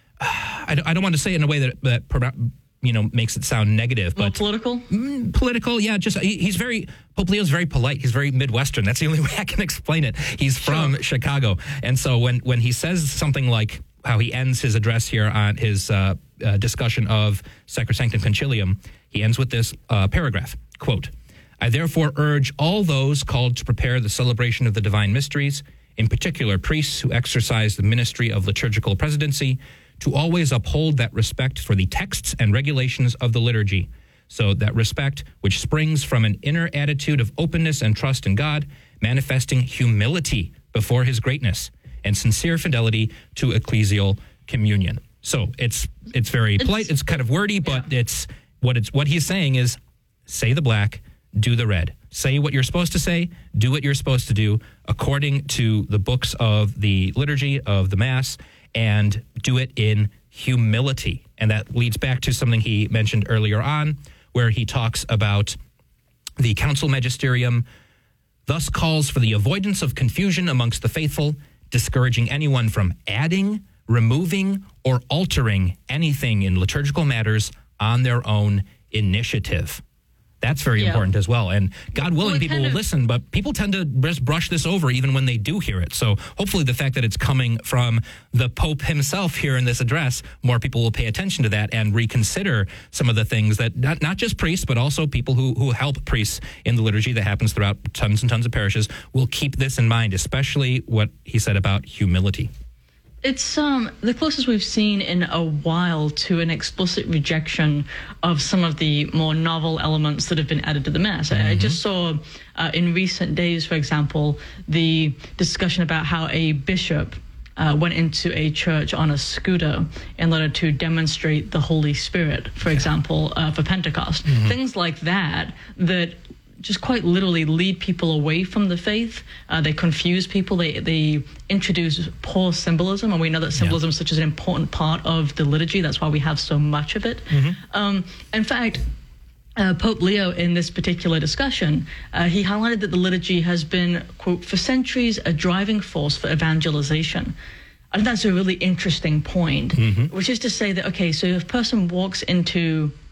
[SPEAKER 1] I don't, I don't want to say it in a way that, that you know, makes it sound negative,
[SPEAKER 2] More
[SPEAKER 1] but
[SPEAKER 2] political?
[SPEAKER 1] Mm, political, yeah. Just he, he's very Pope Leo's very polite. He's very Midwestern. That's the only way I can explain it. He's from
[SPEAKER 2] Sure.
[SPEAKER 1] Chicago, and so when when he says something like how he ends his address here on his uh, uh, discussion of Sacrosanctum Concilium, he ends with this uh, paragraph, quote, "I therefore urge all those called to prepare the celebration of the divine mysteries, in particular priests who exercise the ministry of liturgical presidency, to always uphold that respect for the texts and regulations of the liturgy, so that respect which springs from an inner attitude of openness and trust in God, manifesting humility before his greatness, and sincere fidelity to ecclesial communion." So it's it's very
[SPEAKER 2] It's-
[SPEAKER 1] polite, it's kind of wordy, but
[SPEAKER 2] yeah.
[SPEAKER 1] it's what it's what he's saying is, say the black, do the red. Say what you're supposed to say, do what you're supposed to do according to the books of the liturgy, of the Mass, and do it in humility. And that leads back to something he mentioned earlier on, where he talks about the Council Magisterium thus calls for the avoidance of confusion amongst the faithful, discouraging anyone from adding, removing, or altering anything in liturgical matters on their own initiative. That's very
[SPEAKER 2] Yeah.
[SPEAKER 1] important as well. And God willing,
[SPEAKER 2] Well, it
[SPEAKER 1] people
[SPEAKER 2] kind
[SPEAKER 1] will
[SPEAKER 2] of-
[SPEAKER 1] listen, but people tend to just brush this over even when they do hear it. So hopefully the fact that it's coming from the Pope himself here in this address, more people will pay attention to that and reconsider some of the things that not, not just priests, but also people who, who help priests in the liturgy that happens throughout tons and tons of parishes will keep this in mind, especially what he said about humility.
[SPEAKER 2] It's um, the closest we've seen in a while to an explicit rejection of some of the more novel elements that have been added to the Mass. Mm-hmm. I just saw uh, in recent days, for example, the discussion about how a bishop uh, went into a church on a scooter in order to demonstrate the Holy Spirit, for example, uh, for Pentecost. Mm-hmm. Things like that that just quite literally lead people away from the faith. Uh, they confuse people. They they introduce poor symbolism, and we know that symbolism yeah. is such an important part of the liturgy. That's why we have so much of it. Mm-hmm. Um, in fact, uh, Pope Leo, in this particular discussion, uh, he highlighted that the liturgy has been, quote, for centuries, a driving force for evangelization. I think that's a really interesting point, mm-hmm. which is to say that, okay, so if a person walks into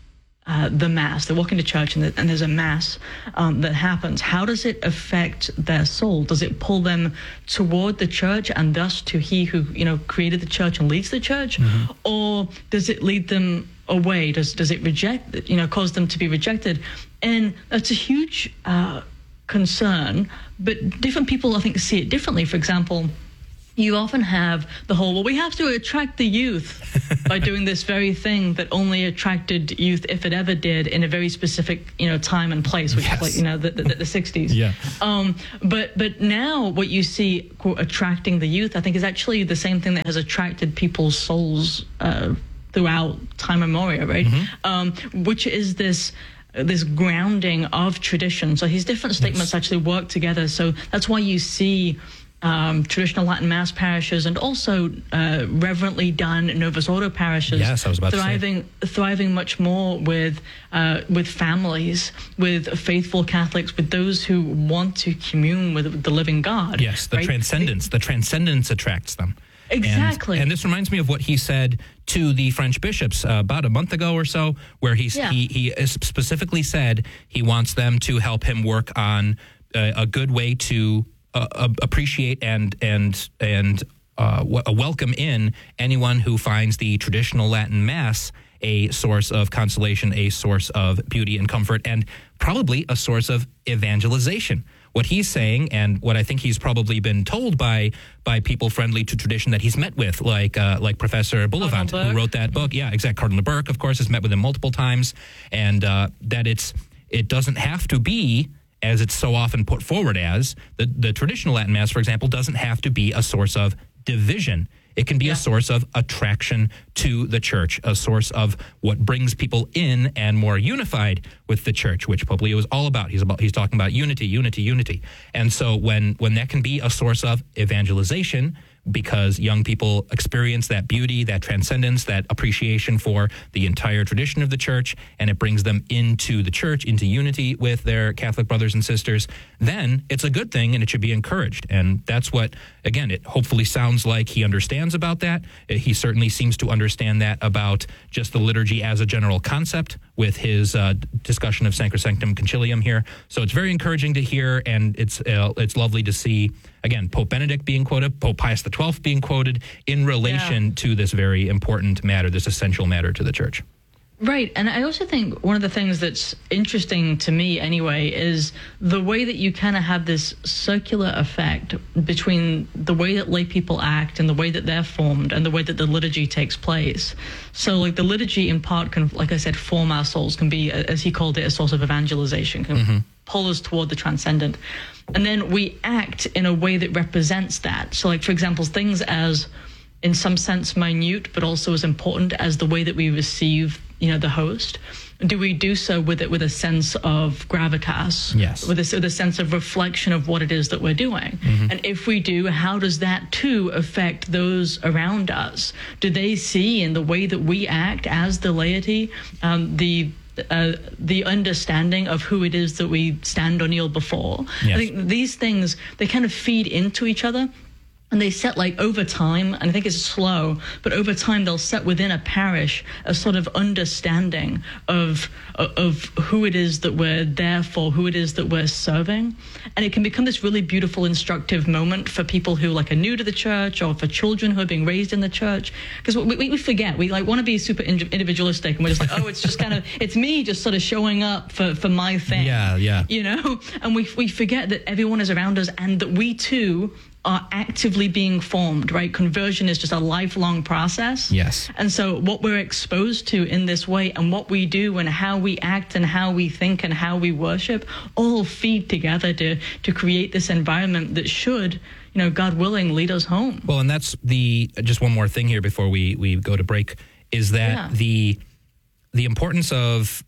[SPEAKER 2] uh, the Mass. They walk into church and, the, and there's a Mass um, that happens. How does it affect their soul? Does it pull them toward the church and thus to He who, you know, created the church and leads the church? Mm-hmm. Or does it lead them away? Does does it reject, you know, cause them to be rejected? And that's a huge uh, concern, but different people, I think, see it differently. For example, you often have the whole, well, we have to attract the youth by doing this very thing that only attracted youth, if it ever did, in a very specific, you know, time and place, which yes. is like, you know, the, the, the sixties. Yeah. Um, but but now what you see, quote, attracting the youth, I think is actually the same thing that has attracted people's souls uh, throughout time immemorial, right? Mm-hmm. Um, which is this this grounding of tradition. So his different statements yes. actually work together. So that's why you see Um, traditional Latin Mass parishes and also uh, reverently done Novus Ordo parishes
[SPEAKER 1] yes, I was about
[SPEAKER 2] thriving,
[SPEAKER 1] to say.
[SPEAKER 2] thriving much more with uh, with families, with faithful Catholics, with those who want to commune with the living God.
[SPEAKER 1] Yes, the
[SPEAKER 2] right?
[SPEAKER 1] transcendence. The transcendence attracts them.
[SPEAKER 2] Exactly.
[SPEAKER 1] And, and this reminds me of what he said to the French bishops uh, about a month ago or so, where he's,
[SPEAKER 2] yeah.
[SPEAKER 1] he he specifically said he wants them to help him work on uh, a good way to Uh, appreciate and and and uh, w- welcome in anyone who finds the traditional Latin Mass a source of consolation, a source of beauty and comfort, and probably a source of evangelization. What he's saying, and what I think he's probably been told by by people friendly to tradition that he's met with, like uh, like Professor Bullivant, who wrote that book. Yeah, exactly. Cardinal Burke, of course, has met with him multiple times, and uh, that it's it doesn't have to be, as it's so often put forward as, the, the traditional Latin Mass, for example, doesn't have to be a source of division. It can be yeah. a source of attraction to the church, a source of what brings people in and more unified with the church, which Pope Leo is all about. He's about he's talking about unity, unity, unity. And so when when that can be a source of evangelization, because young people experience that beauty, that transcendence, that appreciation for the entire tradition of the church, and it brings them into the church, into unity with their Catholic brothers and sisters, then it's a good thing and it should be encouraged. And that's what, again, it hopefully sounds like he understands about that. He certainly seems to understand that about just the liturgy as a general concept with his uh, discussion of Sacrosanctum Concilium here. So it's very encouraging to hear, and it's uh, it's lovely to see, again, Pope Benedict being quoted, Pope Pius the twelfth being quoted in relation yeah. to this very important matter, this essential matter to the church.
[SPEAKER 2] Right. And I also think one of the things that's interesting to me anyway is the way that you kind of have this circular effect between the way that lay people act and the way that they're formed and the way that the liturgy takes place. So like the liturgy in part can, like I said, form our souls, can be, as he called it, a source of evangelization, can mm-hmm. pull us toward the transcendent. And then we act in a way that represents that. So like, for example, things as in some sense minute, but also as important as the way that we receive, you know, the host. Do we do so with it with a sense of gravitas?
[SPEAKER 1] Yes.
[SPEAKER 2] With a, with a sense of reflection of what it is that we're doing? Mm-hmm. And if we do, how does that too affect those around us? Do they see in the way that we act as the laity, um, the Uh, the understanding of who it is that we stand or kneel before? Yes. I think these things, they kind of feed into each other. And they set, like, over time, and I think it's slow, but over time they'll set within a parish a sort of understanding of of who it is that we're there for, who it is that we're serving. And it can become this really beautiful, instructive moment for people who, like, are new to the church, or for children who are being raised in the church. Because we, we, we forget, we, like, want to be super individualistic, and we're just like, oh, it's just kind of, it's me just sort of showing up for, for my thing.
[SPEAKER 1] Yeah, yeah.
[SPEAKER 2] You know? And we we forget that everyone is around us, and that we, too, are actively being formed, right? Conversion is just a lifelong process.
[SPEAKER 1] Yes.
[SPEAKER 2] And so what we're exposed to in this way, and what we do and how we act and how we think and how we worship, all feed together to to create this environment that should, you know, God willing, lead us home.
[SPEAKER 1] Well, and that's the, just one more thing here before we, we go to break, is that yeah. the the importance of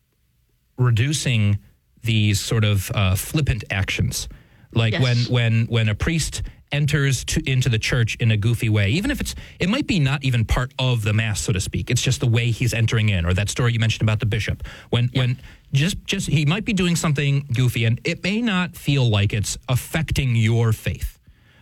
[SPEAKER 1] reducing these sort of uh, flippant actions. Like yes. when, when when a priest enters to, into the church in a goofy way, even if it's, it might be not even part of the Mass, so to speak. It's just the way he's entering in, or that story you mentioned about the bishop. When yeah. when just just he might be doing something goofy, and it may not feel like it's affecting your faith.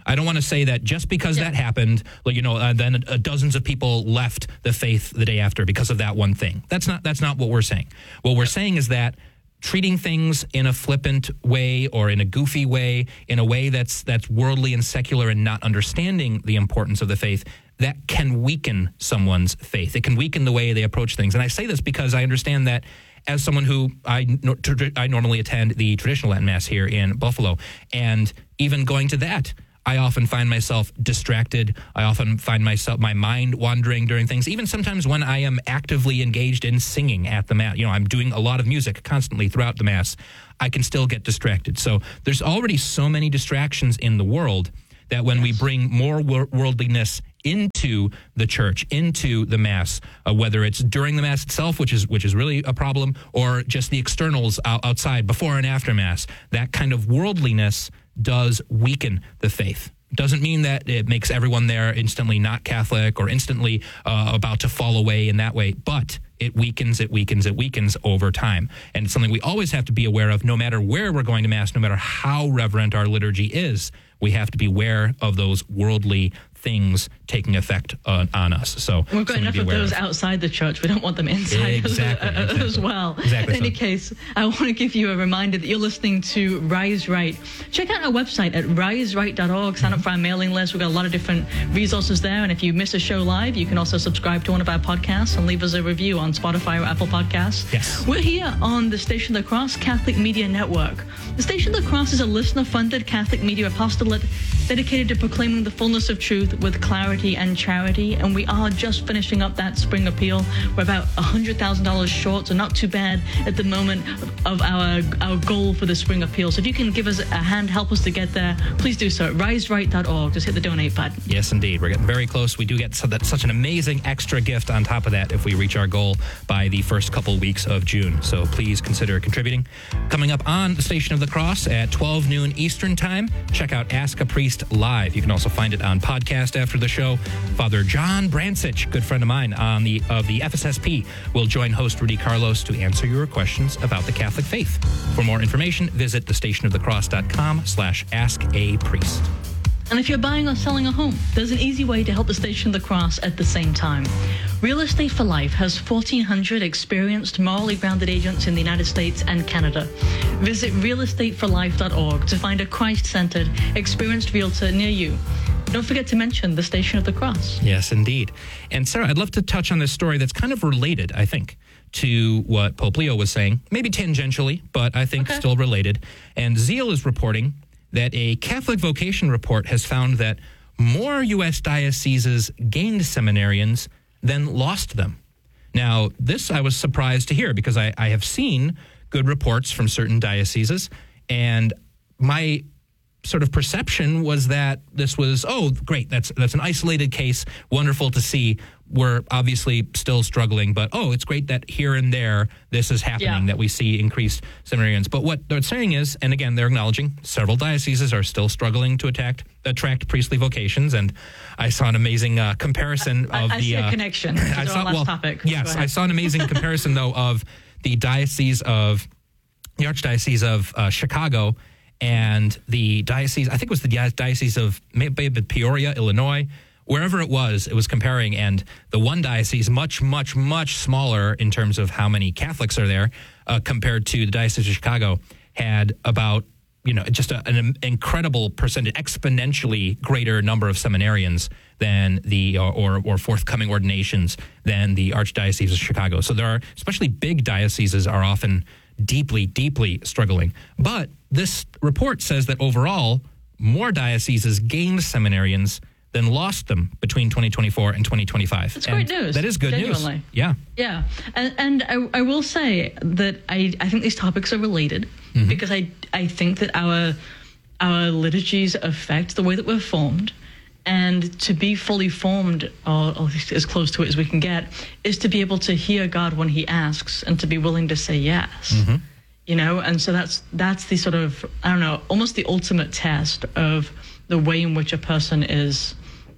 [SPEAKER 1] I don't want to say that just because yeah. that happened, like, you know, uh, then uh, dozens of people left the faith the day after because of that one thing. That's not that's not what we're saying. What we're saying is that treating things in a flippant way or in a goofy way, in a way that's that's worldly and secular and not understanding the importance of the faith, that can weaken someone's faith. It can weaken the way they approach things. And I say this because I understand that as someone who, I, I normally attend the traditional Latin Mass here in Buffalo, and even going to that, I often find myself distracted. I often find myself, my mind wandering during things. Even sometimes when I am actively engaged in singing at the Mass, you know, I'm doing a lot of music constantly throughout the Mass, I can still get distracted. So there's already so many distractions in the world that when yes. we bring more wor- worldliness into the church, into the Mass, uh, whether it's during the Mass itself, which is which is really a problem, or just the externals out- outside, before and after Mass, that kind of worldliness does weaken the faith. Doesn't mean that it makes everyone there instantly not Catholic or instantly uh, about to fall away in that way, but it weakens, it weakens, it weakens over time. And it's something we always have to be aware of, no matter where we're going to Mass, no matter how reverent our liturgy is. We have to be aware of those worldly things taking effect uh, on us. So
[SPEAKER 2] we've got enough of those of. outside the church. We don't want them inside
[SPEAKER 1] exactly,
[SPEAKER 2] as, uh,
[SPEAKER 1] exactly.
[SPEAKER 2] as well.
[SPEAKER 1] Exactly
[SPEAKER 2] In any
[SPEAKER 1] so.
[SPEAKER 2] case, I want to give you a reminder that you're listening to Rise Right. Check out our website at rise right dot org. Sign up for our mailing list. We've got a lot of different resources there. And if you miss a show live, you can also subscribe to one of our podcasts and leave us a review on Spotify or Apple Podcasts.
[SPEAKER 1] Yes.
[SPEAKER 2] We're here on the Station of the Cross Catholic Media Network. The Station of the Cross is a listener-funded Catholic media apostolate dedicated to proclaiming the fullness of truth with clarity and charity, and we are just finishing up that spring appeal. We're about one hundred thousand dollars short, so not too bad at the moment of our our goal for the spring appeal. So if you can give us a hand, help us to get there, please do so at rise right dot org. Just hit the donate button.
[SPEAKER 1] Yes, indeed. We're getting very close. We do get so that's such an amazing extra gift on top of that if we reach our goal by the first couple weeks of June. So please consider contributing. Coming up on the Station of the Cross at twelve noon Eastern Time, check out Ask a Priest Live. You can also find it on podcast after the show. Father John Brancich, good friend of mine on the of the F S S P, will join host Rudy Carlos to answer your questions about the Catholic faith. For more information, visit the station of the cross dot com slash ask a priest.
[SPEAKER 2] And if you're buying or selling a home, there's an easy way to help the Station of the Cross at the same time. Real Estate for Life has fourteen hundred experienced, morally grounded agents in the United States and Canada. Visit real estate for life dot org to find a Christ-centered, experienced realtor near you. Don't forget to mention the Station of the Cross.
[SPEAKER 1] Yes, indeed. And Sarah, I'd love to touch on this story that's kind of related, I think, to what Pope Leo was saying, maybe tangentially, but I think
[SPEAKER 2] okay.
[SPEAKER 1] still related. And Zeal is reporting that a Catholic vocation report has found that more U S dioceses gained seminarians than lost them. Now, this I was surprised to hear because I, I have seen good reports from certain dioceses, and my sort of perception was that this was, oh, great, that's that's an isolated case, wonderful to see. We're obviously still struggling, but oh, it's great that here and there this is happening,
[SPEAKER 2] yeah.
[SPEAKER 1] that we see increased seminarians. But what they're saying is, and again, they're acknowledging several dioceses are still struggling to attract, attract priestly vocations, and I saw an amazing uh, comparison
[SPEAKER 2] I,
[SPEAKER 1] of
[SPEAKER 2] I
[SPEAKER 1] the...
[SPEAKER 2] see a
[SPEAKER 1] uh,
[SPEAKER 2] connection to
[SPEAKER 1] I
[SPEAKER 2] our
[SPEAKER 1] saw,
[SPEAKER 2] last
[SPEAKER 1] well,
[SPEAKER 2] topic.
[SPEAKER 1] Yes, I saw an amazing comparison, though, of the diocese of, the Archdiocese of uh, Chicago and the diocese, I think it was the diocese of maybe Peoria, Illinois, wherever it was, it was comparing, and the one diocese, much, much, much smaller in terms of how many Catholics are there, uh, compared to the Diocese of Chicago, had about, you know, just a, an incredible percentage, exponentially greater number of seminarians than the, or, or, or forthcoming ordinations than the Archdiocese of Chicago. So there are, especially big dioceses are often deeply, deeply struggling. But this report says that overall, more dioceses gained seminarians than lost them between twenty twenty-four and twenty twenty-five.
[SPEAKER 2] That's great news.
[SPEAKER 1] That is good
[SPEAKER 2] genuinely.
[SPEAKER 1] news. Yeah.
[SPEAKER 2] Yeah. And, and I, I will say that I, I think these topics are related mm-hmm. because I, I think that our, our liturgies affect the way that we're formed. And to be fully formed, or, or as close to it as we can get, is to be able to hear God when he asks and to be willing to say yes. Mm-hmm. You know, and so that's that's the sort of, I don't know, almost the ultimate test of the way in which a person is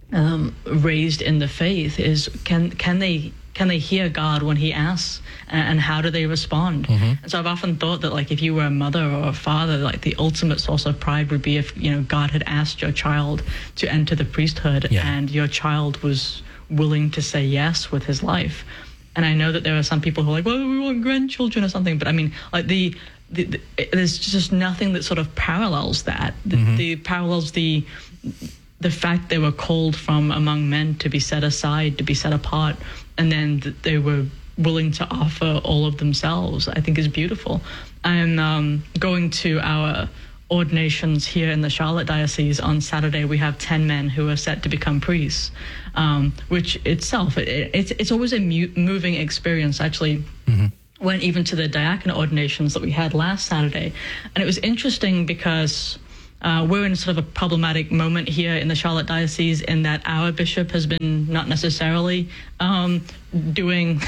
[SPEAKER 2] um, raised in the faith is can can they can they hear God when he asks, and, and how do they respond? Mm-hmm. And so I've often thought that, like, if you were a mother or a father, like the ultimate source of pride would be if, you know, God had asked your child to enter the priesthood, yeah. and your child was willing to say yes with his life. And I know that there are some people who are like, well, we want grandchildren or something, but I mean, like the, the, the there's just nothing that sort of parallels that. The, mm-hmm. the parallels the the fact they were called from among men to be set aside, to be set apart, and then that they were willing to offer all of themselves, I think is beautiful. I'm um, going to our ordinations here in the Charlotte Diocese on Saturday. We have ten men who are set to become priests, um, which itself, it, it, it's, it's always a mu- moving experience, actually. Mm-hmm. Went even to the diaconate ordinations that we had last Saturday. And it was interesting because Uh, we're in sort of a problematic moment here in the Charlotte Diocese in that our bishop has been not necessarily um, doing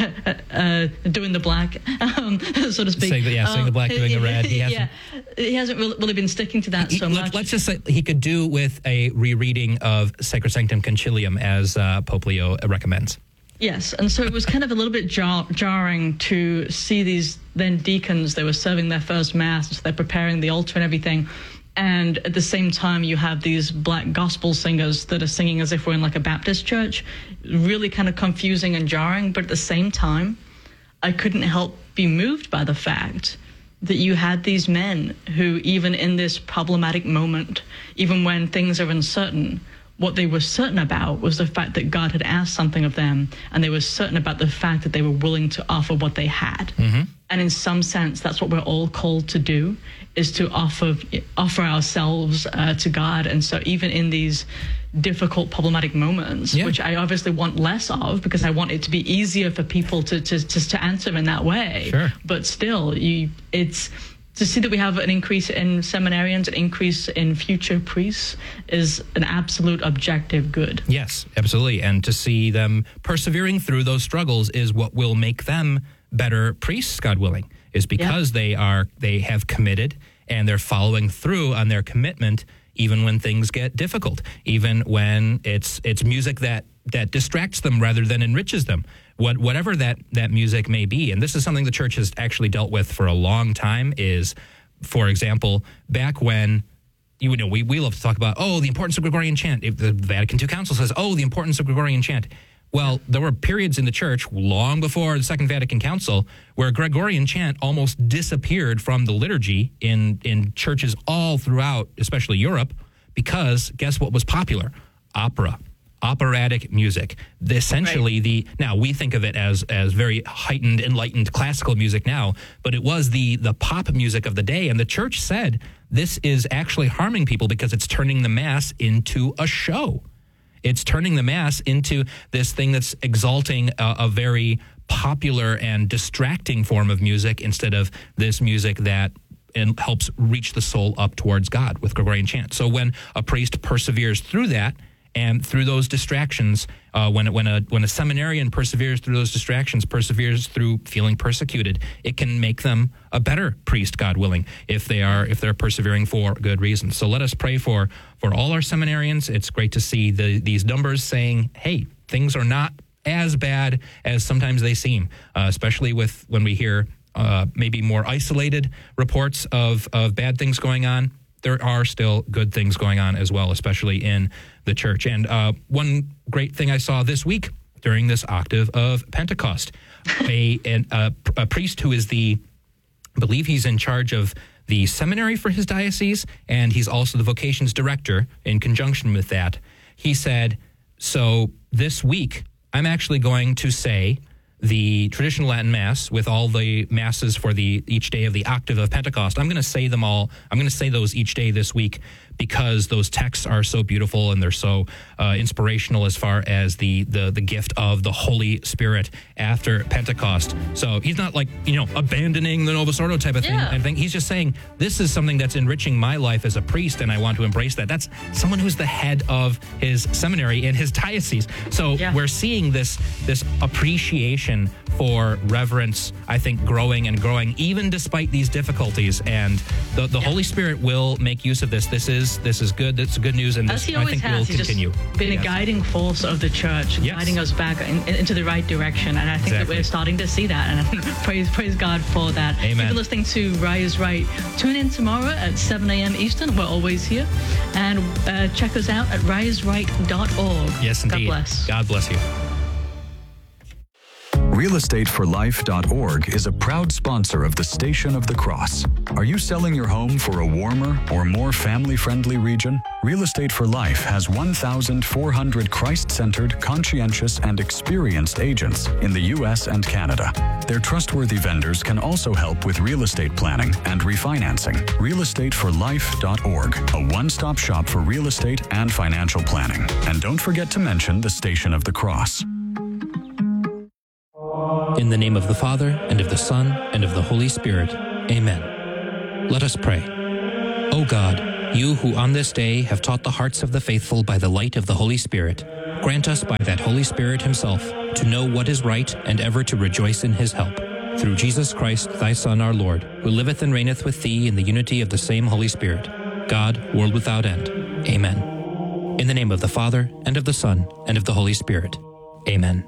[SPEAKER 2] uh, doing the black, um, so to speak.
[SPEAKER 1] Saying the, yeah, saying the black, doing the red. He hasn't,
[SPEAKER 2] yeah, he hasn't really, really been sticking to that
[SPEAKER 1] he,
[SPEAKER 2] so
[SPEAKER 1] let's,
[SPEAKER 2] much.
[SPEAKER 1] Let's just say he could do with a rereading of Sacrosanctum Concilium, as uh, Pope Leo recommends.
[SPEAKER 2] Yes, and so it was kind of a little bit jar- jarring to see these then deacons. They were serving their first mass, so they're preparing the altar and everything. And at the same time, you have these black gospel singers that are singing as if we're in like a Baptist church. Really kind of confusing and jarring. But at the same time, I couldn't help be moved by the fact that you had these men who, even in this problematic moment, even when things are uncertain, what they were certain about was the fact that God had asked something of them, and they were certain about the fact that they were willing to offer what they had. Mm-hmm. And in some sense, that's what we're all called to do, is to offer offer ourselves uh, to God. And so even in these difficult, problematic moments, yeah. which I obviously want less of because I want it to be easier for people to to, to, to answer in that way.
[SPEAKER 1] Sure.
[SPEAKER 2] But still, you, it's... to see that we have an increase in seminarians, an increase in future priests, is an absolute objective good.
[SPEAKER 1] Yes, absolutely. And to see them persevering through those struggles is what will make them better priests, God willing, is because yeah. they are they have committed and they're following through on their commitment, even when things get difficult, even when it's it's music that that distracts them rather than enriches them. What, whatever that, that music may be, and this is something the church has actually dealt with for a long time, is, for example, back when, you know, we, we love to talk about, oh, the importance of Gregorian chant. If the Vatican two Council says, oh, the importance of Gregorian chant. Well, there were periods in the church long before the Second Vatican Council where Gregorian chant almost disappeared from the liturgy in, in churches all throughout, especially Europe, because guess what was popular? Opera. Operatic music. Essentially, right. the now we think of it as as very heightened, enlightened classical music now, but it was the the pop music of the day, and the church said this is actually harming people because it's turning the mass into a show. It's turning the mass into this thing that's exalting a, a very popular and distracting form of music instead of this music that and helps reach the soul up towards God with Gregorian chant. So when a priest perseveres through that, and through those distractions, uh, when when a when a seminarian perseveres through those distractions, perseveres through feeling persecuted, it can make them a better priest, God willing, if they are if they're persevering for good reasons. So let us pray for for all our seminarians. It's great to see the, these numbers saying, hey, things are not as bad as sometimes they seem, uh, especially with when we hear uh, maybe more isolated reports of of bad things going on. There are still good things going on as well, especially in the church. And uh, one great thing I saw this week during this octave of Pentecost, a, an, a, a priest who is the, I believe he's in charge of the seminary for his diocese, and he's also the vocations director in conjunction with that. He said, so this week, I'm actually going to say the traditional Latin Mass with all the masses for the each day of the octave of Pentecost. I'm going to say them all. I'm going to say those each day this week because those texts are so beautiful and they're so uh, inspirational as far as the, the the gift of the Holy Spirit after Pentecost. So he's not like, you know, abandoning the Novus Ordo type of thing.
[SPEAKER 2] Yeah.
[SPEAKER 1] I think he's just saying this is something that's enriching my life as a priest, and I want to embrace that. That's someone who's the head of his seminary in his diocese. So
[SPEAKER 2] yeah.
[SPEAKER 1] we're seeing this this appreciation passion for reverence, I think, growing and growing, even despite these difficulties. And the, the yeah. Holy Spirit will make use of this. This is this is good. That's good news, and
[SPEAKER 2] As
[SPEAKER 1] this
[SPEAKER 2] he
[SPEAKER 1] I
[SPEAKER 2] always
[SPEAKER 1] think
[SPEAKER 2] has,
[SPEAKER 1] will
[SPEAKER 2] he's
[SPEAKER 1] continue.
[SPEAKER 2] Just been
[SPEAKER 1] yes.
[SPEAKER 2] a guiding force of the church,
[SPEAKER 1] yes.
[SPEAKER 2] guiding us back in, in, into the right direction. And I think
[SPEAKER 1] exactly.
[SPEAKER 2] that we're starting to see that. And praise praise God for that.
[SPEAKER 1] Amen.
[SPEAKER 2] If you're listening to Rise Right, tune in tomorrow at seven a.m. Eastern. We're always here. And uh, check us out at rise right dot org.
[SPEAKER 1] Yes, indeed.
[SPEAKER 2] God bless.
[SPEAKER 1] God bless you.
[SPEAKER 8] real estate for life dot org is a proud sponsor of the Station of the Cross. Are you selling your home for a warmer or more family-friendly region? Real Estate for Life has one thousand four hundred Christ-centered, conscientious, and experienced agents in the U S and Canada. Their trustworthy vendors can also help with real estate planning and refinancing. real estate for life dot org, a one-stop shop for real estate and financial planning. And don't forget to mention the Station of the Cross.
[SPEAKER 1] In the name of the Father, and of the Son, and of the Holy Spirit. Amen. Let us pray. O God, you who on this day have taught the hearts of the faithful by the light of the Holy Spirit, grant us by that Holy Spirit himself to know what is right and ever to rejoice in his help. Through Jesus Christ, thy Son, our Lord, who liveth and reigneth with thee in the unity of the same Holy Spirit, God, world without end. Amen. In the name of the Father, and of the Son, and of the Holy Spirit. Amen.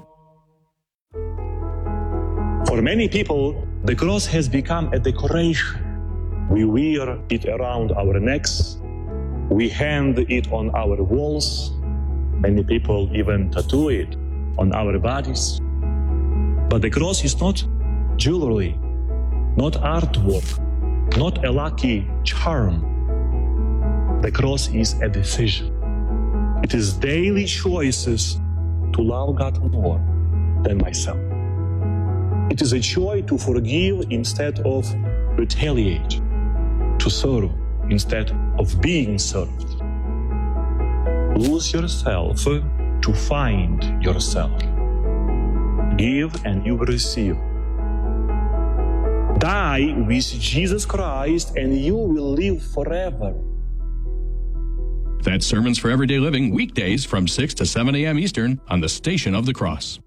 [SPEAKER 9] For many people, the cross has become a decoration. We wear it around our necks. We hang it on our walls. Many people even tattoo it on our bodies. But the cross is not jewelry, not artwork, not a lucky charm. The cross is a decision. It is daily choices to love God more than myself. It is a choice to forgive instead of retaliate, to serve instead of being served. Lose yourself to find yourself. Give and you will receive. Die with Jesus Christ and you will live forever.
[SPEAKER 10] That's Sermons for Everyday Living, weekdays from six to seven a.m. Eastern on the Station of the Cross.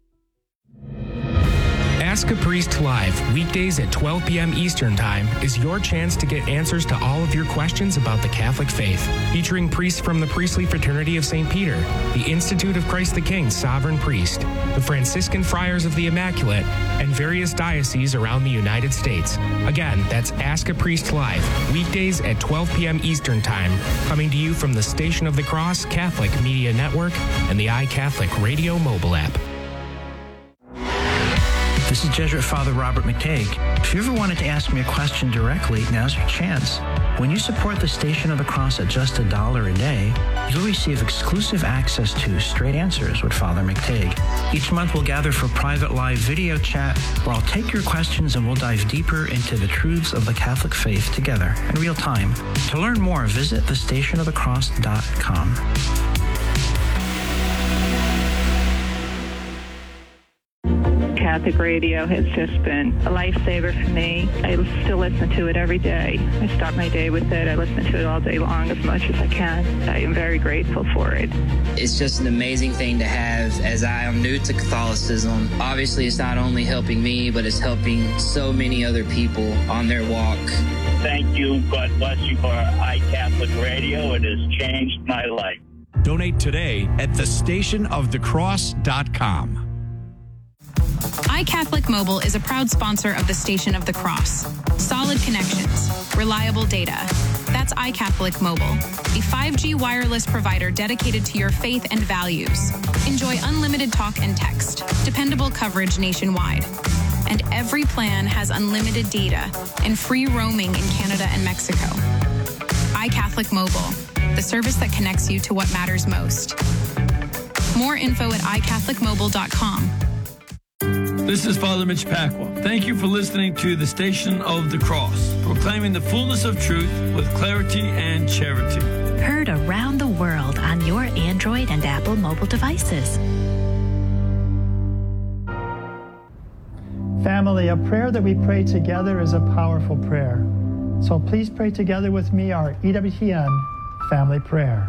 [SPEAKER 4] Ask a Priest Live, weekdays at twelve p.m. Eastern Time, is your chance to get answers to all of your questions about the Catholic faith. Featuring priests from the Priestly Fraternity of Saint Peter, the Institute of Christ the King Sovereign Priest, the Franciscan Friars of the Immaculate, and various dioceses around the United States. Again, that's Ask a Priest Live, weekdays at twelve p.m. Eastern Time, coming to you from the Station of the Cross Catholic Media Network and the iCatholic Radio mobile app.
[SPEAKER 11] This is Jesuit Father Robert McTague. If you ever wanted to ask me a question directly, now's your chance. When you support the Station of the Cross at just a dollar a day, you'll receive exclusive access to Straight Answers with Father McTague. Each month we'll gather for private live video chat where I'll take your questions and we'll dive deeper into the truths of the Catholic faith together in real time. To learn more, visit the station of the cross dot com.
[SPEAKER 12] Catholic radio has just been a lifesaver for me. I still listen to it every day. I start my day with it. I listen to it all day long as much as I can. I am very grateful for it.
[SPEAKER 13] It's just an amazing thing to have as I am new to Catholicism. Obviously, it's not only helping me, but it's helping so many other people on their walk.
[SPEAKER 14] Thank you. God bless you for iCatholic Radio. It has changed my life.
[SPEAKER 15] Donate today at the station of the cross dot com.
[SPEAKER 16] iCatholic Mobile is a proud sponsor of the Station of the Cross. Solid connections, reliable data. That's iCatholic Mobile, a five G wireless provider dedicated to your faith and values. Enjoy unlimited talk and text, dependable coverage nationwide. And every plan has unlimited data and free roaming in Canada and Mexico. iCatholic Mobile, the service that connects you to what matters most. More info at i catholic mobile dot com.
[SPEAKER 17] This is Father Mitch Pacwa. Thank you for listening to the Station of the Cross, proclaiming the fullness of truth with clarity and charity.
[SPEAKER 18] Heard around the world on your Android and Apple mobile devices.
[SPEAKER 19] Family, a prayer that we pray together is a powerful prayer. So please pray together with me our E W T N family prayer.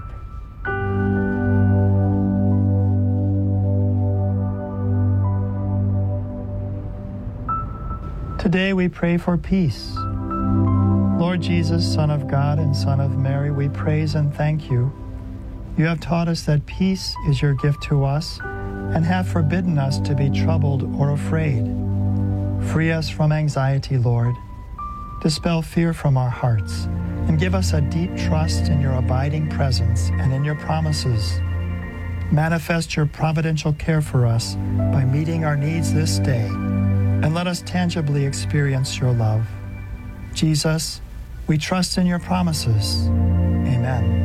[SPEAKER 19] Today we pray for peace. Lord Jesus, Son of God and Son of Mary, we praise and thank you. You have taught us that peace is your gift to us and have forbidden us to be troubled or afraid. Free us from anxiety, Lord. Dispel fear from our hearts and give us a deep trust in your abiding presence and in your promises. Manifest your providential care for us by meeting our needs this day, and let us tangibly experience your love. Jesus, we trust in your promises. Amen.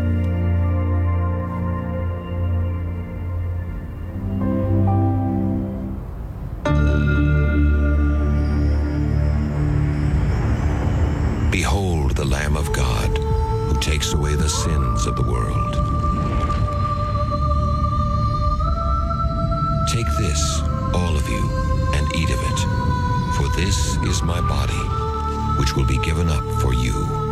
[SPEAKER 20] Behold the Lamb of God, who takes away the sins of the world. Take this, all of you, and eat of it, for this is my body, which will be given up for you.